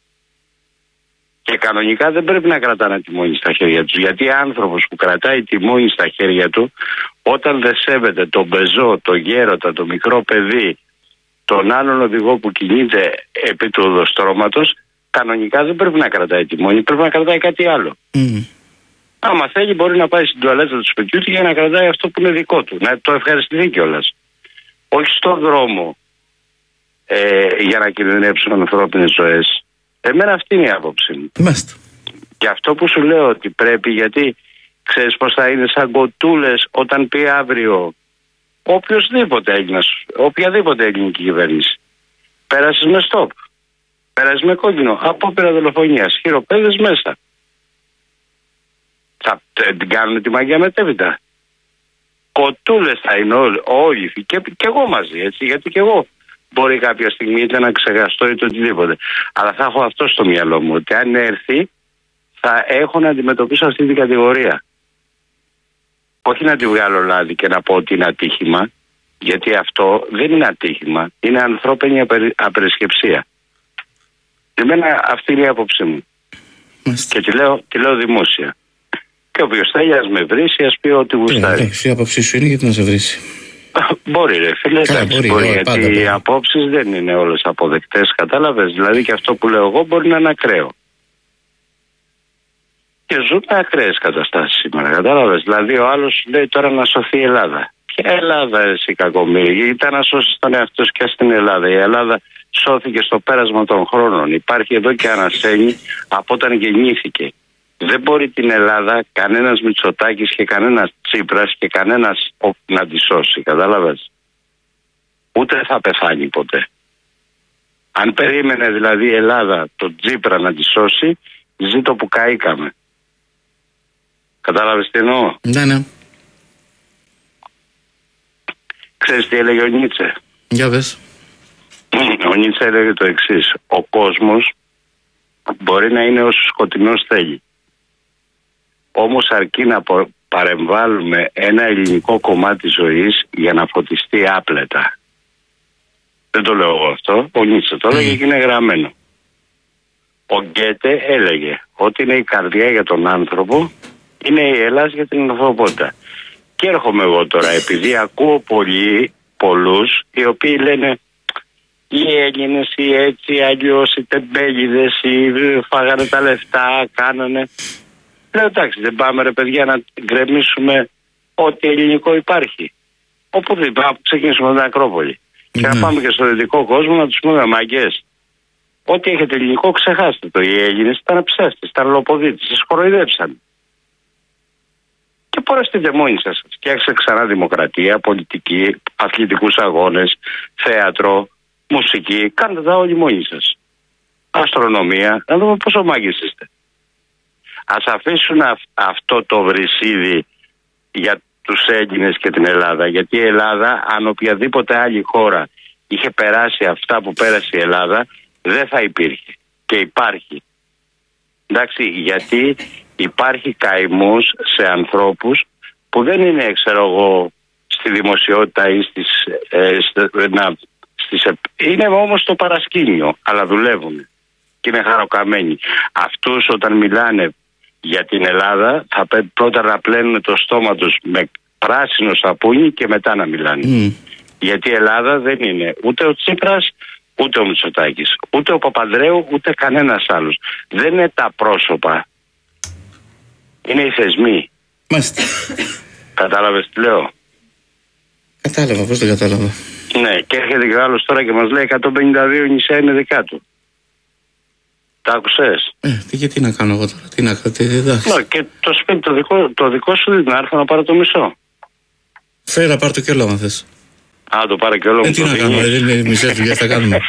Και κανονικά δεν πρέπει να κρατάνε τιμόνι στα χέρια τους, γιατί άνθρωπος που κρατάει τιμόνι στα χέρια του, όταν δεν σέβεται τον πεζό, το γέρωτα, το μικρό παιδί, τον άλλον οδηγό που κινείται επί του οδοστρώματος, κανονικά δεν πρέπει να κρατάει τιμόνι, πρέπει να κρατάει κάτι άλλο. Mm. Άμα θέλει μπορεί να πάει στην τουαλέτα του σπιτιού του για να κρατάει αυτό που είναι δικό του, να το ευχαριστηθεί κιόλας. Όχι στον δρόμο ε, για να κινδυνεύσουν ανθρώπινες ζωές. Εμένα αυτή είναι η άποψη μου. Μάλιστα. Και αυτό που σου λέω ότι πρέπει, γιατί ξέρεις πως θα είναι σαν κοτούλες όταν πει αύριο οποιοδήποτε Έλληνας, οποιαδήποτε ελληνική κυβέρνηση. Πέρασες με στόπ. Πέρασες με κόκκινο. Απόπειρα δολοφονίας. Χειροπέδες μέσα. Θα την κάνουν τη μαγεία μετέπειτα. Κοτούλες θα είναι όλοι. όλοι και, και εγώ μαζί, έτσι. Γιατί και εγώ μπορεί κάποια στιγμή είτε να ξεχαστώ είτε οτιδήποτε. Αλλά θα έχω αυτό στο μυαλό μου. Ότι αν έρθει θα έχω να αντιμετωπίσω αυτή την κατηγορία. Όχι να τη βγάλω λάδι και να πω ότι είναι ατύχημα, γιατί αυτό δεν είναι ατύχημα, είναι ανθρώπινη απερισκεψία. Εμένα αυτή είναι η άποψή μου. Μάλιστα. Και τη λέω, τη λέω δημόσια. Και όποιος θέλει ας με βρίσει, ας πει ότι γουστάρει. Εντάξει, η άποψή σου είναι γιατί να σε βρίσει. Μπορεί ρε φίλε, Καλά, εντάξει, μπορεί, μπορεί, μπορεί, γιατί πάντα, οι απόψεις δεν είναι όλες αποδεκτές, κατάλαβες. Δηλαδή και αυτό που λέω εγώ μπορεί να είναι ακραίο. Και ζούμε ακραίες καταστάσεις σήμερα, κατάλαβες. Δηλαδή ο άλλος λέει τώρα να σωθεί η Ελλάδα. Ποια Ελλάδα εσύ κακομοίρη, ήταν να σώσει τον εαυτό και στην Ελλάδα. Η Ελλάδα σώθηκε στο πέρασμα των χρόνων. Υπάρχει εδώ και ανασένει από όταν γεννήθηκε. Δεν μπορεί την Ελλάδα κανένας Μητσοτάκης και κανένας Τσίπρας και κανένας να τη σώσει, κατάλαβες. Ούτε θα πεθάνει ποτέ. Αν περίμενε δηλαδή η Ελλάδα τον Τσίπρα να τη σώσει, ζήτω που καήκαμε. Κατάλαβες τι εννοώ. Ναι, ναι. Ξέρεις τι έλεγε ο Νίτσε? Για πες. Ο Νίτσε έλεγε το εξής: ο κόσμος μπορεί να είναι όσο σκοτεινός θέλει. Όμως αρκεί να παρεμβάλλουμε ένα ελληνικό κομμάτι ζωής για να φωτιστεί άπλετα. Δεν το λέω εγώ αυτό, ο Νίτσε το έλεγε mm. και είναι γραμμένο. Ο Γκέτε έλεγε ότι είναι η καρδιά για τον άνθρωπο, είναι η Ελλάς για την ανθρωπότητα. Και έρχομαι εγώ τώρα, επειδή ακούω πολλοί, πολλούς, οι οποίοι λένε οι Έλληνες ή έτσι, αλλιώς οι τεμπέληδες, οι φάγανε τα λεφτά, κάνανε. Λέω εντάξει, δεν πάμε ρε παιδιά να γκρεμίσουμε ό,τι ελληνικό υπάρχει. Οπουδήποτε, να ξεκινήσουμε την Ακρόπολη. Mm. Και να πάμε και στο δυτικό κόσμο να τους πούμε μαγκές. Ό,τι έχετε ελληνικό ξεχάστε το. Οι Έλληνες ήταν ψεύτες, ήταν λοποδίτες, σας κοροϊδέψαν. Και πορευτείτε μόνοι σας. Φτιάξτε ξανά δημοκρατία, πολιτική, αθλητικούς αγώνες, θέατρο, μουσική. Κάντε τα όλοι μόνοι σας. Αστρονομία, να δούμε πόσο μάγκες είστε. Ας αφήσουν αυ- αυτό το βρυσίδι για τους Έλληνες και την Ελλάδα. Γιατί η Ελλάδα, αν οποιαδήποτε άλλη χώρα είχε περάσει αυτά που πέρασε η Ελλάδα, δεν θα υπήρχε. Και υπάρχει. Εντάξει, γιατί υπάρχει καημός σε ανθρώπους που δεν είναι, ξέρω εγώ, στη δημοσιότητα ή στις, ε, στε, να, στις, είναι όμως στο παρασκήνιο, αλλά δουλεύουν και είναι χαροκαμένοι. Αυτούς όταν μιλάνε για την Ελλάδα θα πρέπει πρώτα να πλένουν το στόμα τους με πράσινο σαπούνι και μετά να μιλάνε. Mm. Γιατί η Ελλάδα δεν είναι ούτε ο Τσίπρας, ούτε ο Μητσοτάκης, ούτε ο Παπανδρέου, ούτε κανένας άλλος. Δεν είναι τα πρόσωπα. Είναι οι θεσμοί. Μάλιστα. Κατάλαβες τι λέω? Κατάλαβα, πώς το κατάλαβα. Ναι, και έρχεται και ο άλλος τώρα και μας λέει εκατόν πενήντα δύο νησιά είναι δικά του. Τα άκουσες? Ε, τι, και τι να κάνω εγώ τώρα, τι να κάνω, τι, εντάξει. Ναι, και το σπίτι το δικό, το δικό σου δεν να έρθω να πάρω το μισό. Φέρα, πάρ' το κι όλο αν θες. Α, το πάρε κι όλο ε, μου τι το να κάνω, δεν είναι μισές δουλειές θα κάνουμε.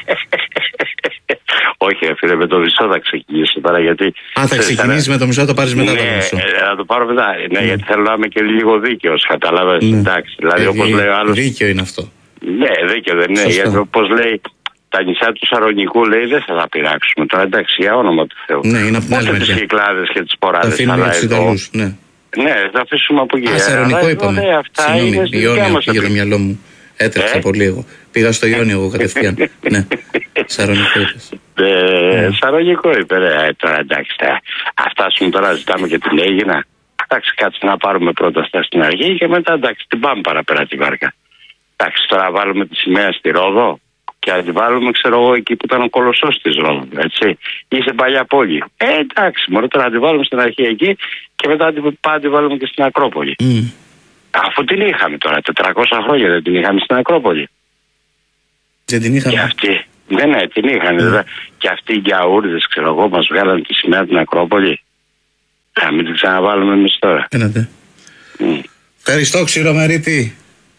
Όχι, φίλε, με το μισό θα ξεκινήσω τώρα γιατί. Α, θα ξεκινήσει με το μισό, θα το πάρει μετά ναι, το μισό. Ε, θα το πάρω μετά. Ναι, mm. γιατί θέλω να είμαι και λίγο δίκαιο, κατάλαβε. Ναι. Εντάξει, δηλαδή ε, όπως λέει ο άλλος. Δίκαιο είναι αυτό. Ναι, δίκαιο δεν είναι. Γιατί όπως λέει, τα νησιά του Σαρονικού λέει δεν θα τα πειράξουμε. Τώρα εντάξει, για όνομα του Θεού. Ναι, είναι από την άλλη μεριά. Τις Κυκλάδες και τις Ποράδες. Θα αφήνουμε για τους Ιταλούς, ναι. Ναι, θα αφήσουμε από εκεί. Α, Σαρονικό είπαμε. Συγγνώμη, Ιόνιο πήγε το μυαλό μου. Έτρεξα ε? πολύ εγώ. Πήγα στο Ιόνιο εγώ κατευθείαν. Ναι, Σαρονικό είπες. Ε, Σαρονικό είπε, ρε, τώρα εντάξει. Αυτά σου τώρα ζητάμε και την Αίγινα. Εντάξει, κάτσε να πάρουμε πρώτα αυτά στην αρχή και μετά εντάξει, την πάμε παραπέρα τη βάρκα. Εντάξει, τώρα βάλουμε τη σημαία στη Ρόδο και να τη βάλουμε, ξέρω εγώ, εκεί που ήταν ο κολοσσός της Ρόδο. Έτσι. Είσαι παλιά πόλη. Ε, εντάξει, μόνο τώρα να τη βάλουμε στην αρχή εκεί και μετά να τη βάλουμε και στην Ακρόπολη. Mm. Αφού την είχαμε τώρα, τετρακόσια χρόνια δεν την είχαμε στην Ακρόπολη. Δεν την είχαμε. Και αυτή, ναι, ναι, την είχαν. Mm. Και αυτοί οι γιαούρδες, ξέρω εγώ, μας βγάλαν τη σημαία την Ακρόπολη. Να μην την ξαναβάλουμε εμείς τώρα. Ένατε. Mm. Ευχαριστώ, Ξηρομερίτη.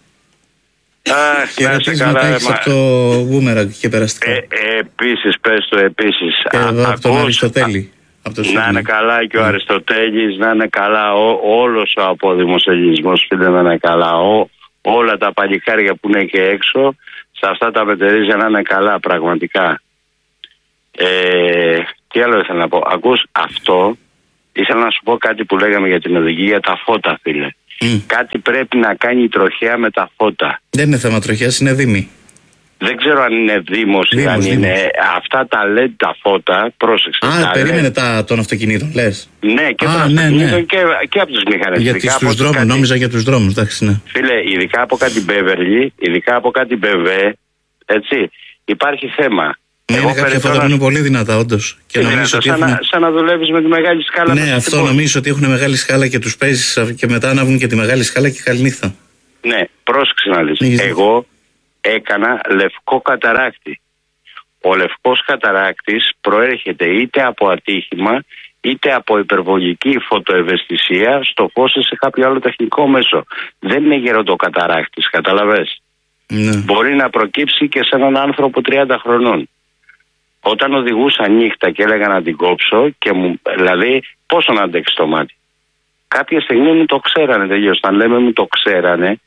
Χαιρετίσματα μετά έχεις από το Μπούμεραγκ και περαστικά. Ε, ε, επίσης, πες το επίσης. Και εδώ από τον Αριστοτέλη. Να είναι καλά και ο Αριστοτέλης, να είναι καλά ό, όλος ο απόδημος ελληνισμός, φίλε, να είναι καλά. Ό, όλα τα παλικάρια που είναι και έξω, σε αυτά τα μετερίζια να είναι καλά, πραγματικά. Ε, τι άλλο ήθελα να πω. Ακούς, αυτό, ήθελα να σου πω κάτι που λέγαμε για την οδηγία για τα φώτα, φίλε. Mm. Κάτι πρέπει να κάνει η τροχέα με τα φώτα. Δεν είναι θέμα τροχέας, είναι δήμη. Δεν ξέρω αν είναι δήμος ή αν είναι δήμος. Αυτά τα ελ ι ντι τα φώτα, πρόσεξε. Α, περίμενε τα των αυτοκινήτων, λες. Ναι, και Α, των ναι, αυτοκινήτων ναι. και, και από τους μηχανές. Γιατί στους δρόμους, κάτι... νόμιζα για τους δρόμους, εντάξει, ναι. Φίλε, ειδικά από κάτι Μπέβερλι, ειδικά από κάτι Μπεβέ, έτσι, υπάρχει θέμα. Ναι, είναι κάποια φώτα που είναι πολύ δυνατά, όντως. Και νομίζω δυνατά, ότι σαν, έχουν... να, σαν να δουλεύεις με τη μεγάλη σκάλα. Ναι, αυτό νομίζω ότι έχουν μεγάλη σκάλα και τους παίζεις και μετά ανάβουν και τη μεγάλη σκάλα και καληνύχτα. Ναι, πρόσεξε να δεις. Ναι, εγώ έκανα λευκό καταράκτη. Ο λευκός καταράκτης προέρχεται είτε από ατύχημα είτε από υπερβολική φωτοευαισθησία στο φως σε κάποιο άλλο τεχνικό μέσο. Δεν είναι γεροντοκαταράκτης, καταλαβες. Ναι. Μπορεί να προκύψει και σε έναν άνθρωπο τριάντα χρονών. Όταν οδηγούσα νύχτα και έλεγα να την κόψω, και μου, δηλαδή πόσο να αντέξει το μάτι. Κάποια στιγμή μου το ξέρανε τελείως. Όταν λέμε μου το ξέρανε,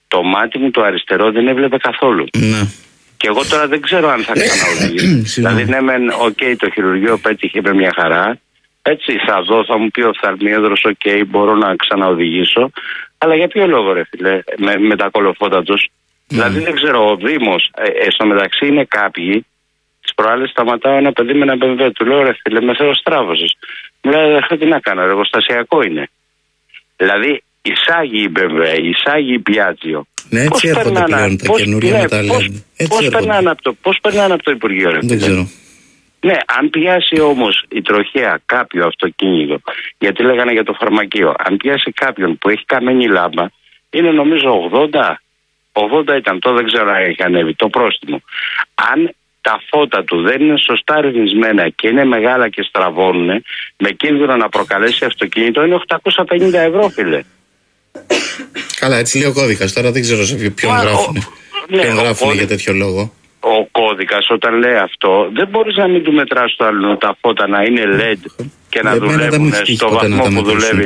το μάτι μου το αριστερό δεν έβλεπε καθόλου. Ναι. Και εγώ τώρα δεν ξέρω αν θα ξαναοδηγήσω. Δηλαδή, ναι, μεν, οκ, okay, το χειρουργείο πέτυχε με μια χαρά. Έτσι, θα δω, θα μου πει ο οφθαλμίεδρος, οκ, okay, μπορώ να ξαναοδηγήσω. Αλλά για ποιο λόγο, ρε φίλε, με, με τα κολοφότα τους. Mm. Δηλαδή, δεν ξέρω, ο Δήμος, ε, ε, στο μεταξύ είναι κάποιοι. Τις προάλλες σταματάω ένα παιδί με ένα μπι εμ ντάμπλιου. Του λέω, ρε φίλε, με θεοστράβωσες. Μου λέει, τι να κάνω, εργοστασιακό είναι. Δηλαδή, εισάγει η μπι εμ ντάμπλιου, εισάγει η Piaggio. Ναι, έτσι έρχονται πλέον τα καινούργια με τα ελ ι ντι. Πώς περνάνε από το, περνάνε το Υπουργείο, ρε φίλε. Δεν ξέρω. Ναι, αν πιάσει όμως η τροχέα κάποιο αυτοκίνητο, γιατί λέγανε για το φαρμακείο, αν πιάσει κάποιον που έχει καμένη λάμπα, είναι νομίζω ογδόντα, ογδόντα ήταν, το δεν ξέρω αν έχει ανέβει, το πρόστιμο. Αν τα φώτα του δεν είναι σωστά ρυθμισμένα και είναι μεγάλα και στραβώνουν, με κίνδυνο να προκαλέσει αυτοκίνητο, είναι οκτακόσια πενήντα ευρώ, φίλε. Καλά, έτσι λέει ο κώδικας, τώρα δεν ξέρω σε ποιον γράφουν. Ναι, ποιον γράφουν για τέτοιο λόγο. Ο κώδικας όταν λέει αυτό, δεν μπορείς να μην του μετράς το άλλο τα φώτα να είναι ελ ι ντι και να δουλεύουν στο βαθμό που δουλεύει.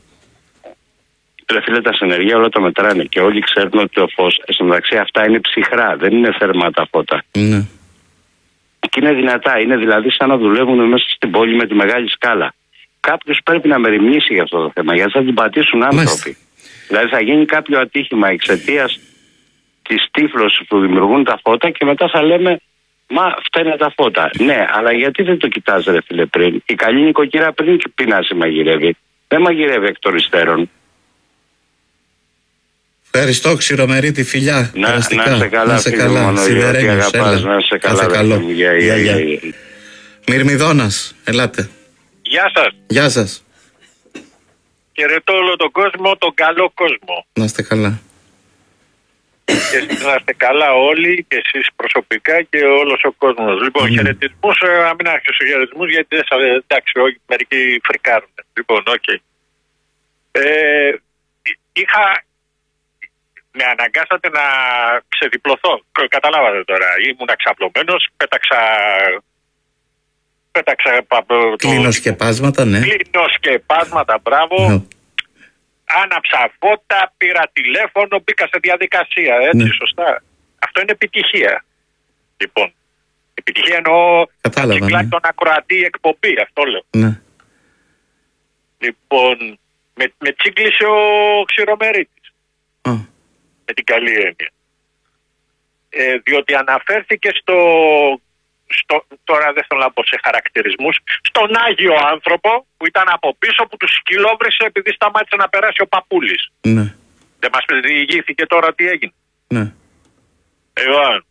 Ρε φίλε, τα συνεργεία όλα το μετράνε και όλοι ξέρουν ότι το φως, στο μεταξύ αυτά είναι ψυχρά, δεν είναι θερμά τα φώτα. Ναι. Και είναι δυνατά, είναι δηλαδή σαν να δουλεύουν μέσα στην πόλη με τη μεγάλη σκάλα. Κάποιος πρέπει να μεριμνήσει για αυτό το θέμα, γιατί θα την πατήσουν άνθρωποι. Μάλιστα. Δηλαδή θα γίνει κάποιο ατύχημα εξαιτίας της τύφλωσης που δημιουργούν τα φώτα και μετά θα λέμε, μα φταίνε τα φώτα. Ναι, αλλά γιατί δεν το κοιτάς, ρε φίλε, πριν. Η καλή νοικοκυρά πριν πεινάσει μαγειρεύει. Δεν μαγειρεύει εκ των υστέρων. Ευχαριστώ, Ξηρομερίτη, φιλιά. Να, να σε καλά, να σε φίλε καλά. Μονογιώτη, αγαπάς, να σε καλά. Καλό. Γεια, γεια, γεια. Μυρμηδόνας, ελάτε. Γεια σας. Γεια σας. Χαιρετώ όλο τον κόσμο, τον καλό κόσμο. Να είστε καλά. Και εσείς να είστε καλά όλοι, και εσείς προσωπικά και όλος ο κόσμος. Λοιπόν, mm. χαιρετισμούς, να μην άρχισω χαιρετισμούς, γιατί δεν σας, εντάξει, όχι, μερικοί φρικάρουν. Λοιπόν, οκ. Okay. Ε, είχα, με αναγκάσατε να ξεδιπλωθώ. Καταλάβατε τώρα, ήμουν ξαπλωμένος, πέταξα... Πέταξα... Κλινοσκεπάσματα, ναι. Κλινοσκεπάσματα, μπράβο. Mm. Άναψα φώτα, πήρα τηλέφωνο, μπήκα σε διαδικασία, έτσι, ναι. Σωστά. Αυτό είναι επιτυχία. Λοιπόν, επιτυχία εννοώ να τον ακροατή εκπομπή, αυτό λέω. Ναι. Λοιπόν, με, με τσίγκλισε ο Ξηρομερίτης. Oh. Με την καλή έννοια. Ε, διότι αναφέρθηκε στο, στο, τώρα δεν θέλω να πω σε χαρακτηρισμούς, στον Άγιο άνθρωπο που ήταν από πίσω, που τους σκυλόβρισε επειδή σταμάτησε να περάσει ο Παπούλης. Ναι. Δεν μας διηγήθηκε τώρα τι έγινε. Ναι. Εγώ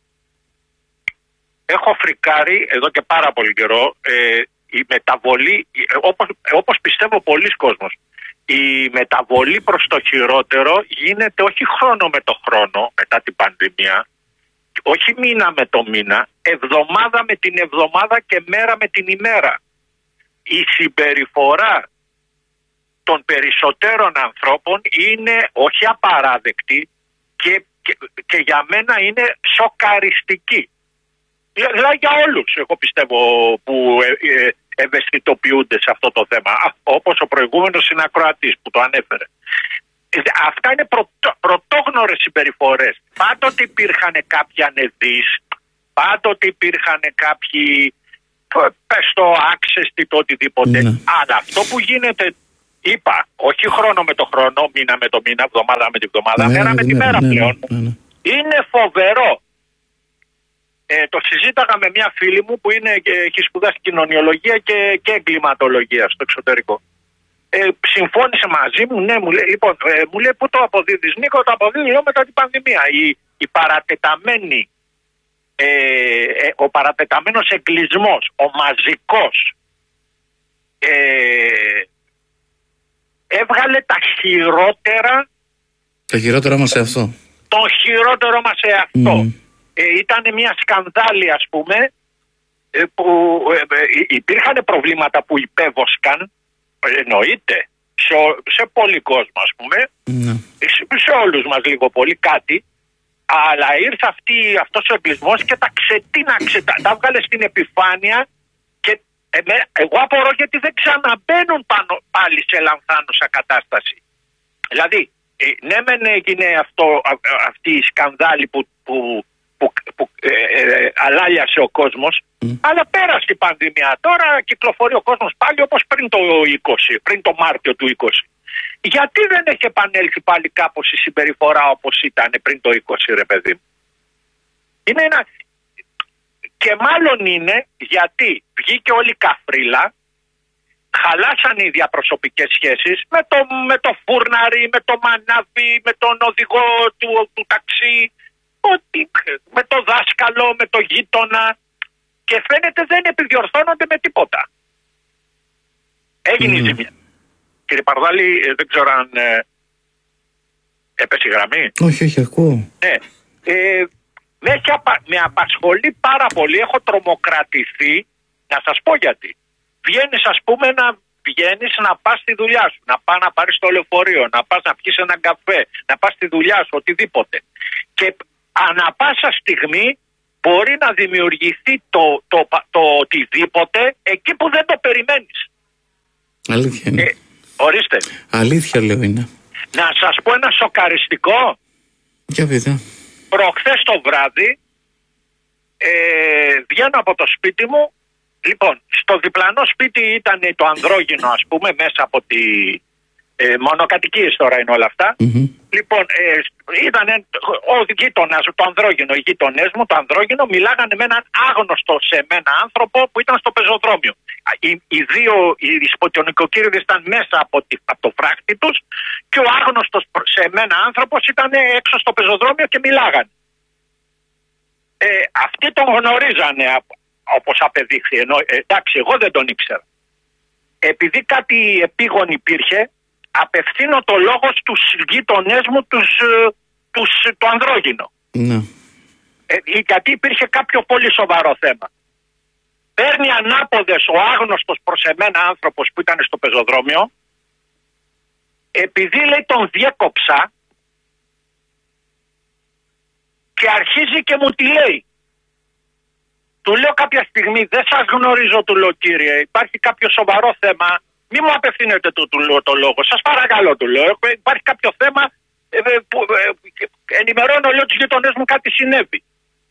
έχω φρικάρει εδώ και πάρα πολύ καιρό, ε, η μεταβολή, όπως, όπως πιστεύω πολλοί κόσμος, η μεταβολή προς το χειρότερο γίνεται όχι χρόνο με το χρόνο μετά την πανδημία, όχι μήνα με το μήνα, εβδομάδα με την εβδομάδα και μέρα με την ημέρα. Η συμπεριφορά των περισσότερων ανθρώπων είναι όχι απαράδεκτη και, και, και για μένα είναι σοκαριστική. Δηλαδή για όλους, εγώ πιστεύω, που ε, ε, ευαισθητοποιούνται σε αυτό το θέμα, όπως ο προηγούμενος συνακροατής που το ανέφερε. Αυτά είναι πρωτο, πρωτόγνωρες συμπεριφορές. Πάντοτε υπήρχαν κάποιοι ανεδείς, πάντοτε υπήρχαν κάποιοι, πες το άξεστη, το οτιδήποτε. Ναι. Αλλά αυτό που γίνεται, είπα, όχι χρόνο με το χρόνο, μήνα με το μήνα, εβδομάδα με τη εβδομάδα, ναι, μέρα ναι, με τη ναι, μέρα ναι, πλέον, ναι, ναι. Είναι φοβερό. Ε, το συζήταγα με μια φίλη μου που είναι, έχει σπουδάσει κοινωνιολογία και, και εγκληματολογία στο εξωτερικό. Ε, συμφώνησε μαζί μου, ναι, μου λέει, λοιπόν, ε, μου λέει, πού το αποδίδεις, Νίκο? Το αποδίδω μετά την πανδημία. Η, η παρατεταμένη, ε, ε, ο παρατεταμένος εγκλισμός, ο μαζικός, ε, έβγαλε τα χειρότερα. Το χειρότερο μας σε αυτό. Το χειρότερο μας σε αυτό. Mm. Ε, ήταν μια σκανδάλη, ας πούμε, ε, που ε, ε, υπήρχαν προβλήματα που υπέβοσκαν. Εννοείται σε, σε πολύ κόσμο, ας πούμε, mm. σε, σε όλους μας λίγο πολύ κάτι, αλλά ήρθε αυτή, αυτός ο εγκλισμός και τα ξετίναξε, τα, τα βγάλε στην επιφάνεια και ε, με, εγώ απορώ γιατί δεν ξαναμπαίνουν πάνω, πάλι σε λανθάνουσα κατάσταση. Δηλαδή ε, ναι μεν έγινε αυτό, α, αυτή η σκανδάλη που, που, που, που ε, ε, αλάλιασε ο κόσμος, mm. αλλά πέρασε η πανδημία. Τώρα κυκλοφορεί ο κόσμος πάλι όπως πριν το είκοσι, πριν το Μάρτιο του είκοσι. Γιατί δεν έχει επανέλθει πάλι κάπως η συμπεριφορά όπως ήταν πριν το είκοσι, ρε παιδί μου? Είναι ένα... Και μάλλον είναι γιατί βγήκε όλη η καφρίλα, χαλάσαν οι διαπροσωπικές σχέσεις με το, με το φούρναρι, με το μανάβι, με τον οδηγό του, του ταξί, ότι, με το δάσκαλο, με το γείτονα, και φαίνεται δεν επιδιορθώνονται με τίποτα. Έγινε η mm. ζημιά. Κύριε Παρδάλη, δεν ξέρω αν ε, έπεσε η γραμμή. Όχι, όχι, ακούω. Ναι. Ε, με, έχει απα, με απασχολεί πάρα πολύ, έχω τρομοκρατηθεί, να σας πω γιατί. Βγαίνεις, ας πούμε, να βγαίνεις να πας στη δουλειά σου, να πας να πάρεις το λεωφορείο, να πας να πιεις έναν καφέ, να πας στη δουλειά σου, οτιδήποτε. Και ανά πάσα στιγμή μπορεί να δημιουργηθεί το, το, το, το οτιδήποτε εκεί που δεν το περιμένεις. Αλήθεια είναι. Ε, ορίστε. Αλήθεια λέω είναι. Να σας πω ένα σοκαριστικό. Για πείτε. Προχθές το βράδυ ε, βγαίνω από το σπίτι μου. Λοιπόν, στο διπλανό σπίτι ήταν το ανδρόγυνο, ας πούμε, μέσα από τη... Ε, μονοκατοικίες τώρα είναι όλα αυτά. Mm-hmm. Λοιπόν, ε, ήταν ο γείτονας, το ανδρόγυνο, οι γείτονές μου, το ανδρόγυνο, μιλάγανε με έναν άγνωστο σε μένα άνθρωπο που ήταν στο πεζοδρόμιο. Οι, οι δύο, οι σποτιονικοκύριδες ήταν μέσα από, τη, από το φράχτη τους και ο άγνωστος σε μένα άνθρωπος ήταν έξω στο πεζοδρόμιο και μιλάγανε. Ε, αυτοί τον γνωρίζανε, όπως απεδείχθη, ενώ ε, εντάξει, εγώ δεν τον ήξερα. Επειδή κάτι επίγον υπήρχε, απευθύνω το λόγο στους γείτονές μου, τους, τους, το ανδρόγυνο. Ναι. Ε, γιατί υπήρχε κάποιο πολύ σοβαρό θέμα. Παίρνει ανάποδες ο άγνωστος προς εμένα άνθρωπος που ήταν στο πεζοδρόμιο, επειδή λέει τον διέκοψα και αρχίζει και μου τη λέει. Του λέω κάποια στιγμή, δεν σας γνωρίζω, του λέω, κύριε, υπάρχει κάποιο σοβαρό θέμα, μη μου απευθύνετε το, το, το λόγο, σας παρακαλώ, του λέω, υπάρχει κάποιο θέμα, ε, που, ε, ενημερώνω, λέω, τους γειτονές μου κάτι συνέβη.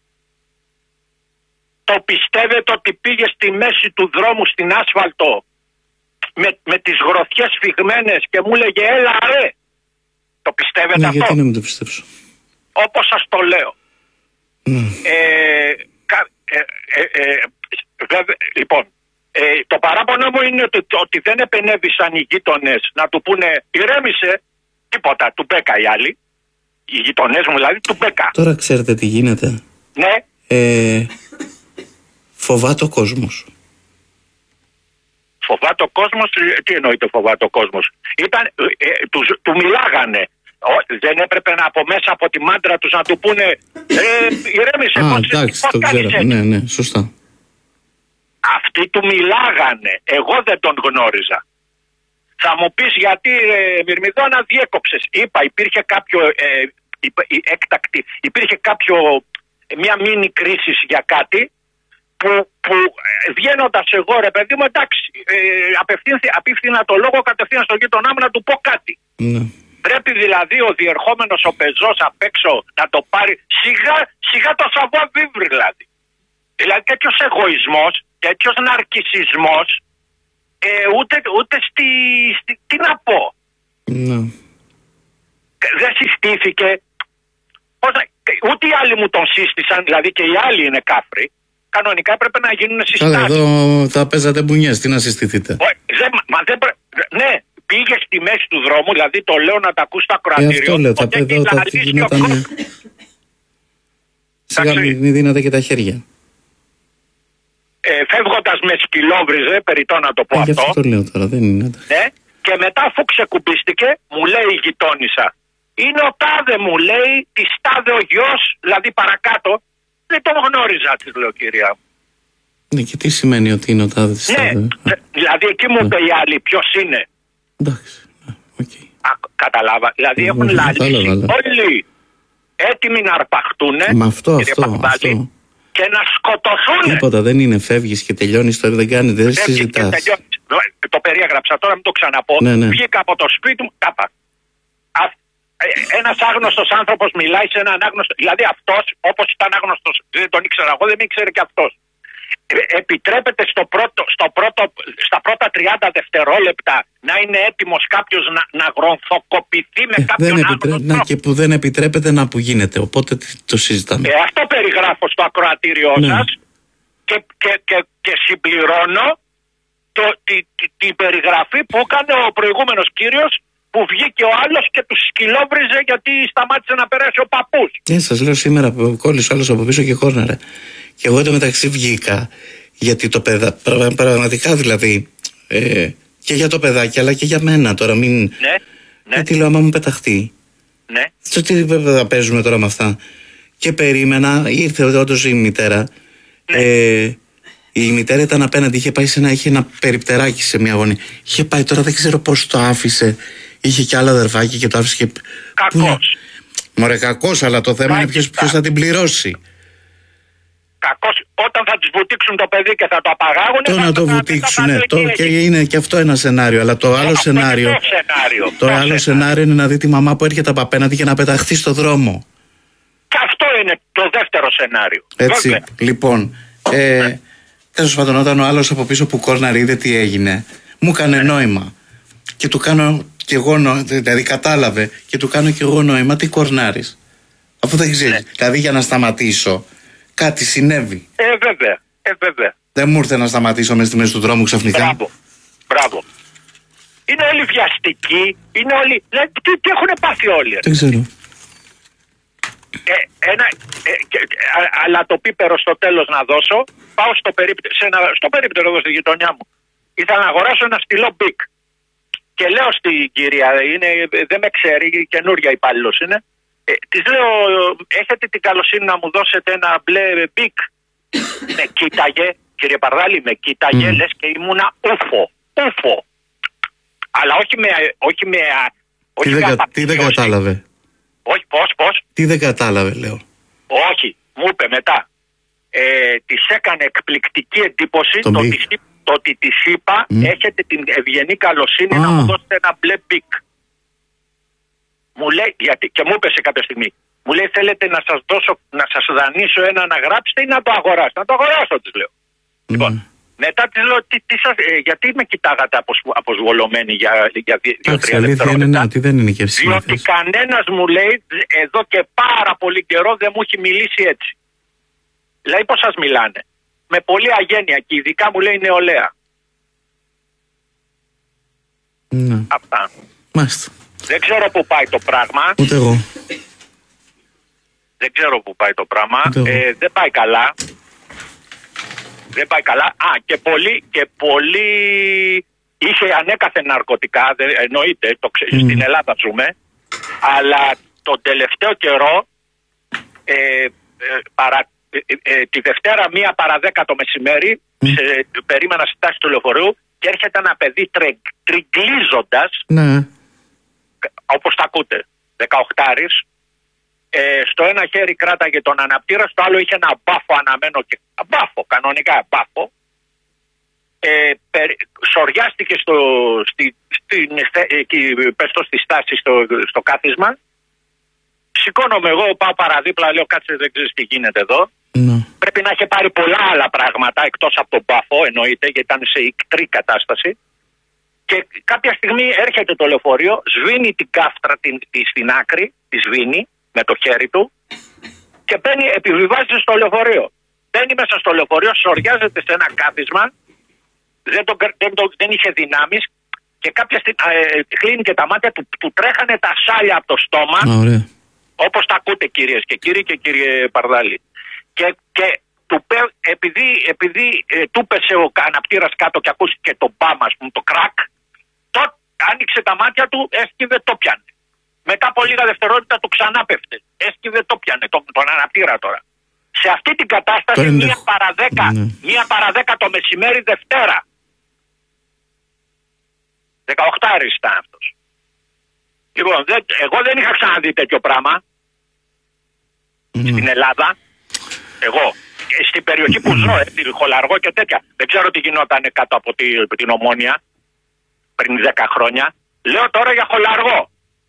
Το πιστεύετε ότι πήγε στη μέση του δρόμου στην άσφαλτο με, με τις γροθιές φυγμένες και μου λέγε έλα ρε? Το πιστεύετε ναι, αυτό? Γιατί να μην το πιστέψω? Όπως σας το λέω. Mm. Ε, ε, ε, ε, βέβαια, λοιπόν, ε, το παράπονο μου είναι ότι, ότι δεν επενέβησαν οι γείτονες να του πούνε ηρέμησε, τίποτα, του μπέκα οι άλλοι. Οι γειτονές μου δηλαδή του μπέκα. Τώρα ξέρετε τι γίνεται? Ναι. Ε, φοβάται ο κόσμος. Φοβάται ο κόσμος, τι εννοείται φοβάται ο κόσμος? Ήταν, ε, του, του μιλάγανε. Ο, δεν έπρεπε να από μέσα από τη μάντρα τους να του πούνε ε, ηρέμησε. Α, πώς, εντάξει, πώς το ξέρω. Ναι, ναι, σωστά. Αυτοί του μιλάγανε. Εγώ δεν τον γνώριζα. Θα μου πεις γιατί ε, Μυρμηδόνα διέκοψες? Είπα, υπήρχε κάποιο ε, υπ, έκτακτη, υπήρχε κάποιο, μια μίνι κρίση για κάτι που, που βγαίνοντας εγώ, ρε παιδί μου, εντάξει, ε, απευθύνα το λόγο κατευθείαν στον γείτονά μου να του πω κάτι. Ναι. Πρέπει δηλαδή ο διερχόμενος ο πεζός απ' έξω να το πάρει σιγά, σιγά το savoir vivre δηλαδή. Δηλαδή τέτοιος εγωισμός, τέτοιος ναρκισσισμός, ε, ούτε, ούτε στη, στη... τι να πω. Ναι. Δεν συστήθηκε. Πώς, ούτε οι άλλοι μου τον σύστησαν, δηλαδή και οι άλλοι είναι κάφροι. Κανονικά έπρεπε να γίνουν συστάσεις. Καλά, εδώ θα παίζατε μπουνιές, τι να συστηθείτε? Ο, δεν, μα δεν πρέ... Ναι, πήγε στη μέση του δρόμου, δηλαδή το λέω να τα ακούς στο ακροατήριο. Ε, αυτό λέω, τα παιδό, τα γινόταν... Σιγά μην δίνατε και τα χέρια. Ε, φεύγοντας με σκυλόβριζε, περιττό να το πω ε, αυτό. Γι' αυτό το λέω τώρα, δεν είναι. Ναι, και μετά αφού ξεκουμπίστηκε, μου λέει η γειτόνισσα, είναι ο τάδε, μου λέει, της τάδε ο γιος, δηλαδή παρακάτω. Δεν τον γνώριζα, της λέω, κυρία μου. Ναι, και τι σημαίνει ότι είναι ο τάδε της ναι, τάδε? Δηλαδή εκεί μου είπε η άλλη ποιος είναι. Εντάξει, okay. Α, καταλάβα, δηλαδή έχουν ε, λαλήσει όλοι έτοιμοι να αρπαχτούν, με αυτό, αυτό, αυτό. Και να σκοτωθούν. Τίποτα, δεν είναι, φεύγεις και τελειώνεις τώρα, δεν κάνει, δεν συζητάς. Το περιέγραψα τώρα, μην το ξαναπώ. Ναι, ναι. Βγήκα από το σπίτι μου, τάπα. ένας άγνωστος άνθρωπος μιλάει σε έναν άγνωστο. Δηλαδή αυτός, όπως ήταν άγνωστος, δεν τον ήξερα εγώ, δεν με ήξερε και αυτός. Επιτρέπεται στο πρώτο, στο πρώτο, στα πρώτα τριάντα δευτερόλεπτα να είναι έτοιμος κάποιος να, να γρονθοκοπηθεί με ε, κάποιον δεν άγνωστο. επιτρέ... Να, και που δεν επιτρέπεται να που γίνεται, οπότε το συζητάμε. Ε, αυτό περιγράφω στο ακροατήριό ναι. σας και, και, και, και συμπληρώνω το, τη, τη, την περιγραφή που έκανε ο προηγούμενος κύριος, που βγήκε ο άλλος και του σκυλόβριζε γιατί σταμάτησε να περάσει ο παππούς. Ναι, σας λέω σήμερα κόλλησε ο άλλος από πίσω και κόρναρε. Και εγώ εντωμεταξύ βγήκα, γιατί το παιδά, πραγματικά δηλαδή, ε, και για το παιδάκι αλλά και για μένα τώρα, μην. Ναι, ναι. Γιατί λέω, άμα μου πεταχτεί. Ναι. Στο τι θα παίζουμε τώρα με αυτά. Και περίμενα, ήρθε όντως η μητέρα. Ναι. Ε, η μητέρα ήταν απέναντι, είχε πάει σε ένα, είχε ένα περιπτεράκι σε μια γωνία. Είχε πάει, τώρα δεν ξέρω πώς το άφησε. Είχε και άλλο αδερφάκι και το άφησε και. Κακός. Μωρέ, κακός, αλλά το θέμα είναι ποιος, ποιος θα την πληρώσει. Κακός, όταν θα τους βουτήξουν το παιδί και θα το απαγάγουν. Το να το βουτήξουν, ναι, το, και είναι και αυτό ένα σενάριο. Αλλά το άλλο σενάριο. σενάριο. Το, το άλλο σενάριο είναι να δει τη μαμά που έρχεται από απέναντι και να πεταχθεί στο δρόμο. Και αυτό είναι το δεύτερο σενάριο. Έτσι, βέβαια. Λοιπόν. Ε, ναι. Τέλος πάντων, όταν ο άλλος από πίσω που κόρναρε είδε τι έγινε, μου έκανε ναι. νόημα. Και του κάνω κι εγώ νόημα, δηλαδή κατάλαβε, και του κάνω κι εγώ νόημα, τι κορνάρεις. Αφού δεν ξέρεις. Ναι. Δηλαδή για να σταματήσω, κάτι συνέβη. Ε, βέβαια. Ε, βέβαια. Δεν μου ήρθε να σταματήσω μέσα στη μέση του δρόμου ξαφνικά. Μπράβο. Μπράβο. Είναι όλοι βιαστικοί, είναι όλοι. Δηλαδή, τι, τι έχουν πάθει όλοι. Δεν ξέρω. Ε, ένα, ε, και, α, αλλά το πίπερο στο τέλος να δώσω. Πάω στο περίπτερο, σε ένα, στο περίπτερο εδώ στη γειτονιά μου. Ήθελα να αγοράσω ένα στυλό μπικ. Και λέω στην κυρία, είναι, δεν με ξέρει, καινούρια υπάλληλος είναι. Ε, της λέω, έχετε την καλοσύνη να μου δώσετε ένα μπλε μπικ. Με κοίταγε, κύριε Παρδάλη, με κοίταγε, mm. λες και ήμουνα ούφο. Ούφο. Αλλά όχι με. Όχι με όχι τι, με δεν, τι δεν κατάλαβε. Όχι, πώς, πώς. Τι δεν κατάλαβε, λέω. Όχι, μου είπε μετά. Ε, της έκανε εκπληκτική εντύπωση το, το, της, το ότι της είπα mm. έχετε την ευγενή καλοσύνη ah. να μου δώσετε ένα μπλε μπικ. Μου λέει, γιατί, και μου είπε σε κάποια στιγμή, μου λέει θέλετε να σας δώσω, να σας δανείσω ένα να γράψετε ή να το αγοράσετε. Να το αγοράσω, της λέω. Mm. Λοιπόν, μετά της λέω, τι, τι σας, ε, γιατί με κοιτάγατε αποσ, αποσβολωμένοι για, για δύο-τρία δευτερόλεπτα. Ναι, ότι δεν είναι και διότι κανένας μου λέει εδώ και πάρα πολύ καιρό δεν μου έχει μιλήσει έτσι. Δηλαδή πώς σας μιλάνε. Με πολλή αγένεια και ειδικά μου λέει νεολαία. Ναι. Αυτά. Μάλιστα. Δεν ξέρω πού πάει το πράγμα. Ούτε εγώ. Δεν ξέρω πού πάει το πράγμα. Ε, δεν πάει καλά. Δεν πάει καλά. Α, και πολύ, και πολύ είχε ανέκαθεν ναρκωτικά, δεν, εννοείται, το ξε... mm. στην Ελλάδα ζούμε, αλλά τον τελευταίο καιρό, ε, ε, παρα, ε, ε, τη Δευτέρα μία παρά δέκα το μεσημέρι, mm. σε, περίμενα στη τάση του λεωφορείου και έρχεται ένα παιδί τρε, τριγκλίζοντας, mm. όπως τα ακούτε, δεκαοκτάρης, Ε, στο ένα χέρι κράταγε τον αναπτήρα, στο άλλο είχε ένα μπάφο αναμένο και μπάφο, κανονικά μπάφο. Ε, περ, σοριάστηκε στο, στη, στην, εκεί, πες το, στη στάση στο, στο κάθισμα. Σηκώνομαι εγώ, πάω παραδίπλα, λέω κάτσε δεν ξέρεις τι γίνεται εδώ. Mm. Πρέπει να είχε πάρει πολλά άλλα πράγματα εκτός από τον μπάφο, εννοείται, γιατί ήταν σε ικτρή κατάσταση. Και κάποια στιγμή έρχεται το λεωφορείο, σβήνει την κάφτρα την, την, στην άκρη, τη σβήνει με το χέρι του και μπαίνει, επιβιβάζει στο λεωφορείο. Μπαίνει μέσα στο λεωφορείο, σοριάζεται σε ένα κάθισμα, δεν, το, δεν, το, δεν είχε δυνάμεις και κάποια στιγμή ε, κλείνει και τα μάτια του, του τρέχανε τα σάλια από το στόμα. Ωραία. Όπως τα ακούτε κυρίες και κύριοι και κύριε Παρδάλη. Και, και του, επειδή, επειδή ε, του πέσε ο αναπτήρας κάτω και ακούστηκε το μπάμα, ας πούμε, το κρακ, τότε άνοιξε τα μάτια του, έσκυβε, το πιάνε. Μετά από λίγα δευτερόλεπτα του ξανά πέφτε. Έσκυβε, το πιάνε, τον, τον αναπτήρα τώρα. Σε αυτή την κατάσταση, Πέντε. μία παρά δέκα, ναι. μία παρά δέκα το μεσημέρι Δευτέρα. Δεκαοκτάρης ήταν αυτός. Λοιπόν, δεν, εγώ δεν είχα ξαναδεί τέτοιο πράγμα mm. στην Ελλάδα. Εγώ. Στην περιοχή που ζω, ε, τη Χολαργό και τέτοια. Δεν ξέρω τι γινόταν κάτω από τη, την Ομόνια πριν δέκα χρόνια. Λέω τώρα για Χολαργό.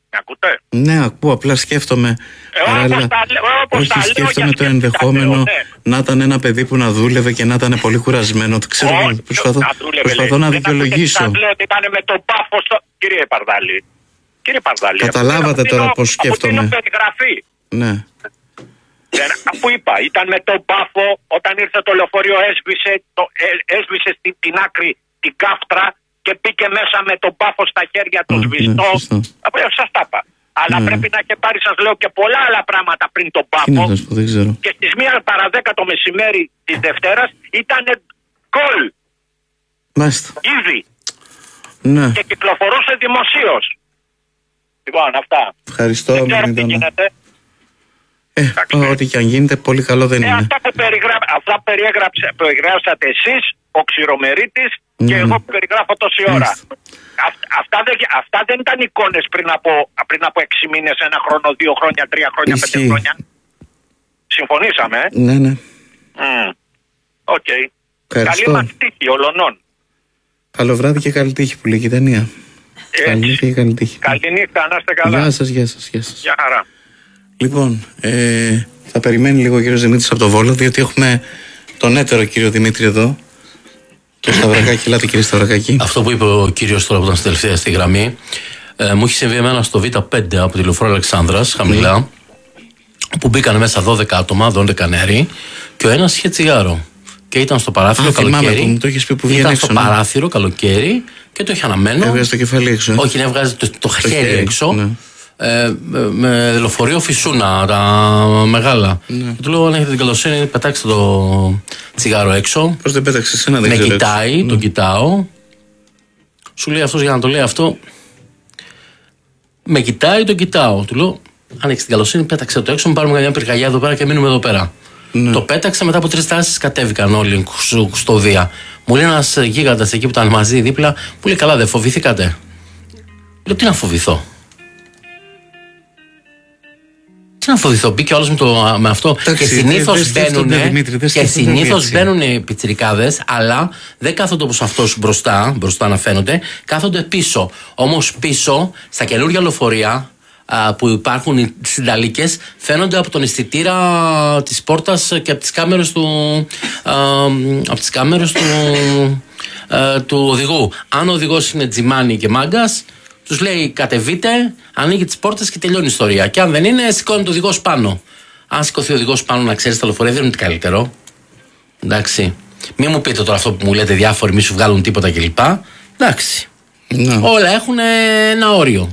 Με ακούτε? Ναι, ακούω, απλά σκέφτομαι. Ε, όπως τα, όπως όχι, τα σκέφτομαι λέω, το ενδεχόμενο λέω, ναι. να ήταν ένα παιδί που να δούλευε και να ήταν πολύ κουρασμένο. Το ξέρω, Όχι, προσπαθώ, να δούλευε, προσπαθώ λέει. να Δεν δικαιολογήσω. ακούτε τι σας λέω ότι ήταν με τον πάφο στο... Κύριε Παρδάλη. Κύριε Παρδάλη. Καταλάβατε από τώρα την, πώς σκέφτομαι. Από την περιγραφή. Ναι. Αφού είπα, ήταν με τον πάφο όταν ήρθε το λεωφορείο, έσβησε, το, ε, έσβησε στην, την άκρη την κάφτρα και πήγε μέσα με τον πάφο στα χέρια του σβηστό. Ναι, σας τα είπα. Αλλά ναι. πρέπει να έχει πάρει, σας λέω, και πολλά άλλα πράγματα πριν τον πάφο. Δεν ξέρω. Και στις μία παρά δέκα το μεσημέρι της Δευτέρας ήταν γκολ. Μάλιστα. Ήδη. Ναι. Και κυκλοφορούσε δημοσίως. Λοιπόν, αυτά. Ευχαριστώ. Δεν ξέρω τι γίνεται. Ε, ό,τι και αν γίνεται, πολύ καλό δεν ε, είναι. Αυτά που περιγρα... αυτά περιγράψατε εσείς, ο Ξηρομερίτης mm. και εγώ που περιγράφω τόση ώρα. Α, αυτά, δεν, αυτά δεν ήταν εικόνες πριν από, πριν από έξι μήνες, ένα χρόνο, δύο χρόνια, τρία χρόνια, Ισχύει. πέντε χρόνια. Συμφωνήσαμε, ε? Ναι, ναι. Οκ. Mm. Okay. Καλή μας τύχη, ολονών. Καλό βράδυ και καλή τύχη που λέει η Δανία. Καλή νύχτα και καλή τύχη. Καλή νύχτα, να είστε καλά. Γεια σας, γεια σας, γεια σας. Γεια χαρά. Λοιπόν, ε, θα περιμένει λίγο ο κύριος Δημήτρης από το Βόλο, διότι έχουμε τον έτερο κύριο Δημήτρη εδώ. Το Σταυρακάκι, ελάτε κύριε Σταυρακάκι. Αυτό που είπε ο κύριος τώρα που ήταν στην τελευταία στη γραμμή, ε, μου έχει συμβεί εμένα στο Β πέντε από τη Λεωφόρο Αλεξάνδρας, χαμηλά, mm. που μπήκαν μέσα δώδεκα άτομα, δώδεκα νεαροί, και ο ένας είχε τσιγάρο. Και ήταν στο παράθυρο, Α, καλοκαίρι. Που μου το έχεις πει που βγαίνει ήταν έξω, στο ναι. παράθυρο, καλοκαίρι, και το είχε αναμένο. Έβγαζε το κεφάλι έξω. Ε? Όχι, να έβγαζε το, το, το χέρι, χέρι έξω. Ναι. Ε, με λεωφορείο Φυσούνα, τα μεγάλα. Ναι. Και του λέω: αν έχετε την καλοσύνη, πετάξτε το τσιγάρο έξω. Πώς δεν πέταξες ένα, δεν με ξέρω. κοιτάει, ναι. τον κοιτάω. Σου λέει αυτός για να το λέει αυτό. Με κοιτάει, τον κοιτάω. Του λέω: αν έχεις την καλοσύνη, πέταξε το έξω. Μην πάρουμε μια πυρκαγιά εδώ πέρα και μείνουμε εδώ πέρα. Ναι. Το πέταξε, μετά από τρεις τάσεις κατέβηκαν όλοι στο Δία. Μου λέει ένας γίγαντας εκεί που ήταν μαζί δίπλα, που λέει: καλά, δεν φοβηθήκατε? Λέω: τι να φοβηθώ. Τι να φοβηθώ, μπήκε όλος με, το, με αυτό. Τάξη, και συνήθως μπαίνουν μπαίνουν πιτσιρικάδες, αλλά δεν κάθονται όπως αυτός μπροστά, μπροστά να φαίνονται, κάθονται πίσω. Όμως πίσω, στα καινούργια λεωφορεία α, που υπάρχουν οι συνταλίκες, φαίνονται από τον αισθητήρα της πόρτας και από τις κάμερες του, α, από τις κάμερες του, α, του οδηγού. Αν ο οδηγός είναι τζιμάνι και μάγκας, τους λέει κατεβείτε, ανοίγει τις πόρτες και τελειώνει η ιστορία. Και αν δεν είναι, σηκώνει το οδηγός πάνω. Αν σηκωθεί ο οδηγός πάνω, να ξέρεις, τα λεωφορεία δεν είναι τι καλύτερο. Εντάξει. Μην μου πείτε τώρα αυτό που μου λέτε διάφοροι, μη σου βγάλουν τίποτα κλπ. Εντάξει. No. Όλα έχουν ένα όριο.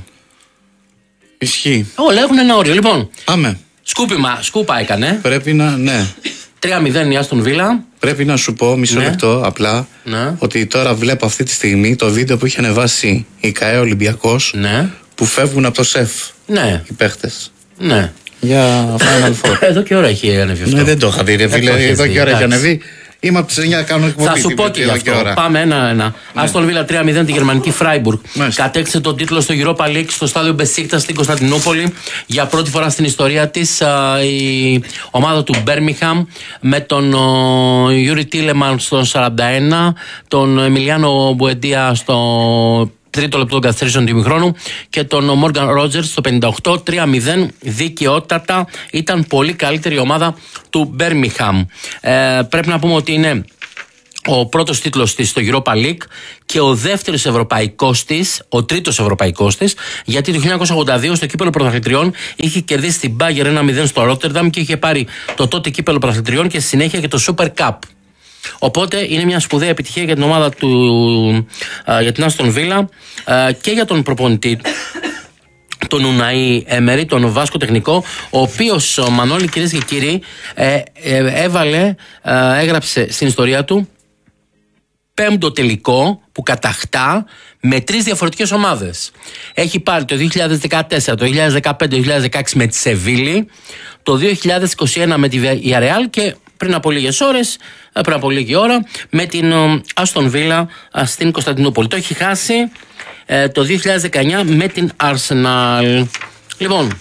Ισχύει. Όλα έχουν ένα όριο. Λοιπόν. Πάμε. Σκούπιμα, σκούπα έκανε. Πρέπει να, ναι. τρία μηδέν η Άστον Βίλα. Πρέπει να σου πω μισό ναι. λεπτό απλά ναι. ότι τώρα βλέπω αυτή τη στιγμή το βίντεο που είχε ανεβάσει η ΚΑΕ Ολυμπιακός ναι. που φεύγουν από το ΣΕΦ ναι. οι παίχτες. Ναι. Για Final Four. Εδώ και ώρα έχει ανεβεί αυτό. Ναι, δεν το είχα δει, ρε φίλε. Εδώ και ώρα έχει ανεβεί. Είμαι από τις εννιά, κάνω εκπομπή. Θα σου πω και γι' αυτό. Πάμε ένα-ένα. Άστον Βίλα τρία μηδέν τη γερμανική Φράιμπουργκ. Κατέκτησε τον τίτλο στο Europa League στο στάδιο Μπεσίκτας στην Κωνσταντινούπολη. Για πρώτη φορά στην ιστορία της η ομάδα του Μπέρμιχαμ με τον Γιούρι Τίλεμαν στο σαράντα ένα, τον Εμιλιάνο Μπουεντία στο τρίτο λεπτό των καθυστερήσεων του ημιχρόνου και τον Μόργαν Ρότζερς στο πενήντα οκτώ. τρία μηδέν δικαιότατα. Ήταν πολύ καλύτερη ομάδα του Μπέρμιχαμ. Ε, πρέπει να πούμε ότι είναι ο πρώτος τίτλος της στο Europa League και ο δεύτερος ευρωπαϊκός της, ο τρίτος ευρωπαϊκός της, γιατί το χίλια εννιακόσια ογδόντα δύο στο κύπελλο πρωταθλητριών είχε κερδίσει την Μπάγερ ένα μηδέν στο Ρότερνταμ και είχε πάρει το τότε κύπελλο πρωταθλητριών και στη συνέχεια και το Super Cup. Οπότε είναι μια σπουδαία επιτυχία για την ομάδα του, α, για την Άστον Βίλα και για τον προπονητή, τον Ουναή Έμερι, τον Βάσκο τεχνικό, ο οποίος, ο Μανώλη, κυρίες και κύριοι, ε, ε, έβαλε, ε, έγραψε στην ιστορία του πέμπτο τελικό που κατακτά με τρεις διαφορετικές ομάδες. Έχει πάρει το δύο χιλιάδες δεκατέσσερα, το δύο χιλιάδες δεκαπέντε, το δύο χιλιάδες δεκαέξι με τη Σεβίλη, το δύο χιλιάδες είκοσι ένα με τη Villarreal και πριν από λίγες ώρες, πριν από λίγη ώρα, με την Άστον Βίλα στην Κωνσταντινούπολη. Το έχει χάσει ε, το δύο χιλιάδες δεκαεννιά με την Arsenal. Λοιπόν,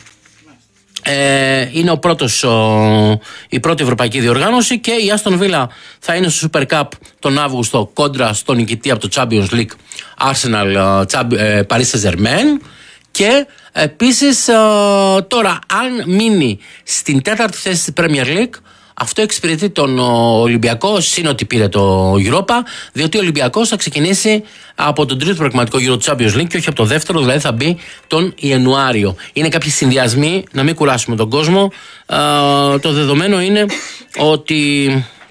ε, είναι ο πρώτος, ο, η πρώτη ευρωπαϊκή διοργάνωση και η Άστον Βίλα θα είναι στο Super Cup τον Αύγουστο κόντρα στον νικητή από το Champions League Arsenal ε, Paris Saint-Germain. Και επίσης τώρα αν μείνει στην τέταρτη θέση της Premier League, αυτό εξυπηρετεί τον Ολυμπιακό, σύν ότι πήρε το Europa, διότι ο Ολυμπιακός θα ξεκινήσει από τον τρίτο προγραμματικό γύρο του Champions League και όχι από το δεύτερο, δηλαδή θα μπει τον Ιανουάριο. Είναι κάποιοι συνδυασμοί, να μην κουράσουμε τον κόσμο. Ε, το δεδομένο είναι ότι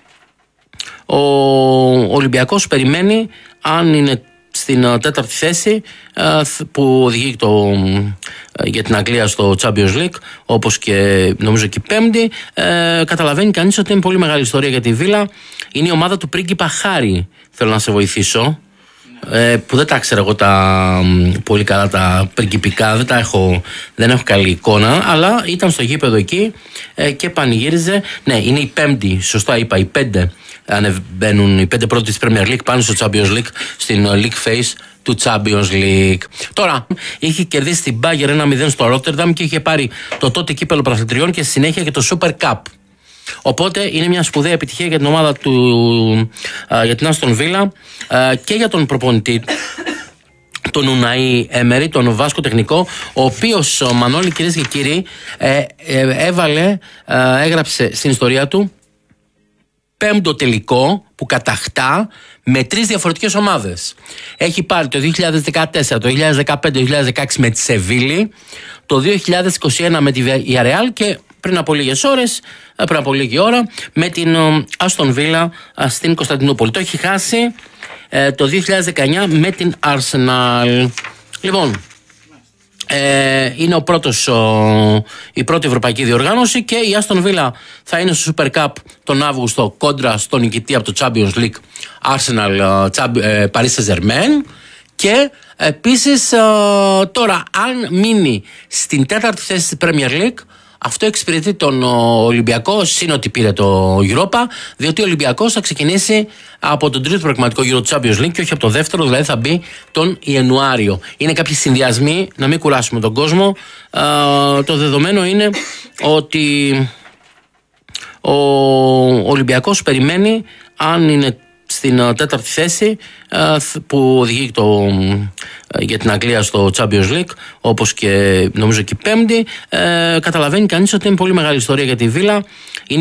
ο Ολυμπιακός περιμένει, αν είναι στην τέταρτη θέση που οδηγεί το, για την Αγγλία στο Champions League, όπως και νομίζω και η πέμπτη, ε, καταλαβαίνει κανείς ότι είναι πολύ μεγάλη ιστορία για τη Βίλα. Είναι η ομάδα του πρίγκιπα Χάρη, θέλω να σε βοηθήσω, ε, που δεν τα ξέρω εγώ τα, πολύ καλά τα πριγκιπικά, δεν τα έχω, δεν έχω καλή εικόνα, αλλά ήταν στο γήπεδο εκεί ε, και πανηγύριζε. Ναι, είναι η πέμπτη, σωστά είπα, οι πέντε ανεβαίνουν, οι πέντε πρώτοι της Premier League πάνω στο Champions League, στην League Phase του Champions League. Τώρα, είχε κερδίσει την Bayern ένα μηδέν στο Ρότερνταμ και είχε πάρει το τότε κύπελο πρωταθλητριών και στη συνέχεια και το Super Cup. Οπότε είναι μια σπουδαία επιτυχία για την ομάδα του, α, για την Aston Villa α, και για τον προπονητή, τον Ουναή Έμερι, τον Βάσκο τεχνικό, ο οποίος, ο Μανώλη, κυρίες και κύριοι, ε, ε, έβαλε, ε, έγραψε στην ιστορία του πέμπτο τελικό που κατακτά με τρεις διαφορετικές ομάδες. Έχει πάρει το δύο χιλιάδες δεκατέσσερα, το δύο χιλιάδες δεκαπέντε, το δύο χιλιάδες δεκαέξι με τη Σεβίλη, το δύο χιλιάδες είκοσι ένα με τη Villarreal και πριν από λίγες ώρες, πριν από λίγη ώρα, με την Aston Villa στην Κωνσταντινούπολη. Το έχει χάσει ε, το δύο χιλιάδες δεκαεννιά με την Arsenal. Λοιπόν, Ε, είναι ο πρώτος, ο, η πρώτη ευρωπαϊκή διοργάνωση και η Aston Villa θα είναι στο Super Cup τον Αύγουστο κόντρα στον νικητή από το Champions League Arsenal ε, Paris Saint-Germain. Και επίσης ε, τώρα αν μείνει στην τέταρτη θέση της Premier League, αυτό εξυπηρετεί τον Ολυμπιακό, σύν ότι πήρε το Europa, διότι ο Ολυμπιακός θα ξεκινήσει από τον τρίτο προγραμματικό γύρο του Champions League και όχι από το δεύτερο, δηλαδή θα μπει τον Ιανουάριο. Είναι κάποιοι συνδυασμοί, να μην κουράσουμε τον κόσμο. Ε, το δεδομένο είναι ότι ο Ολυμπιακός περιμένει, αν είναι στην τέταρτη θέση που οδηγεί το, για την Αγγλία στο Champions League, όπως και νομίζω και η πέμπτη, ε, καταλαβαίνει κανείς ότι είναι πολύ μεγάλη ιστορία για τη Βίλα.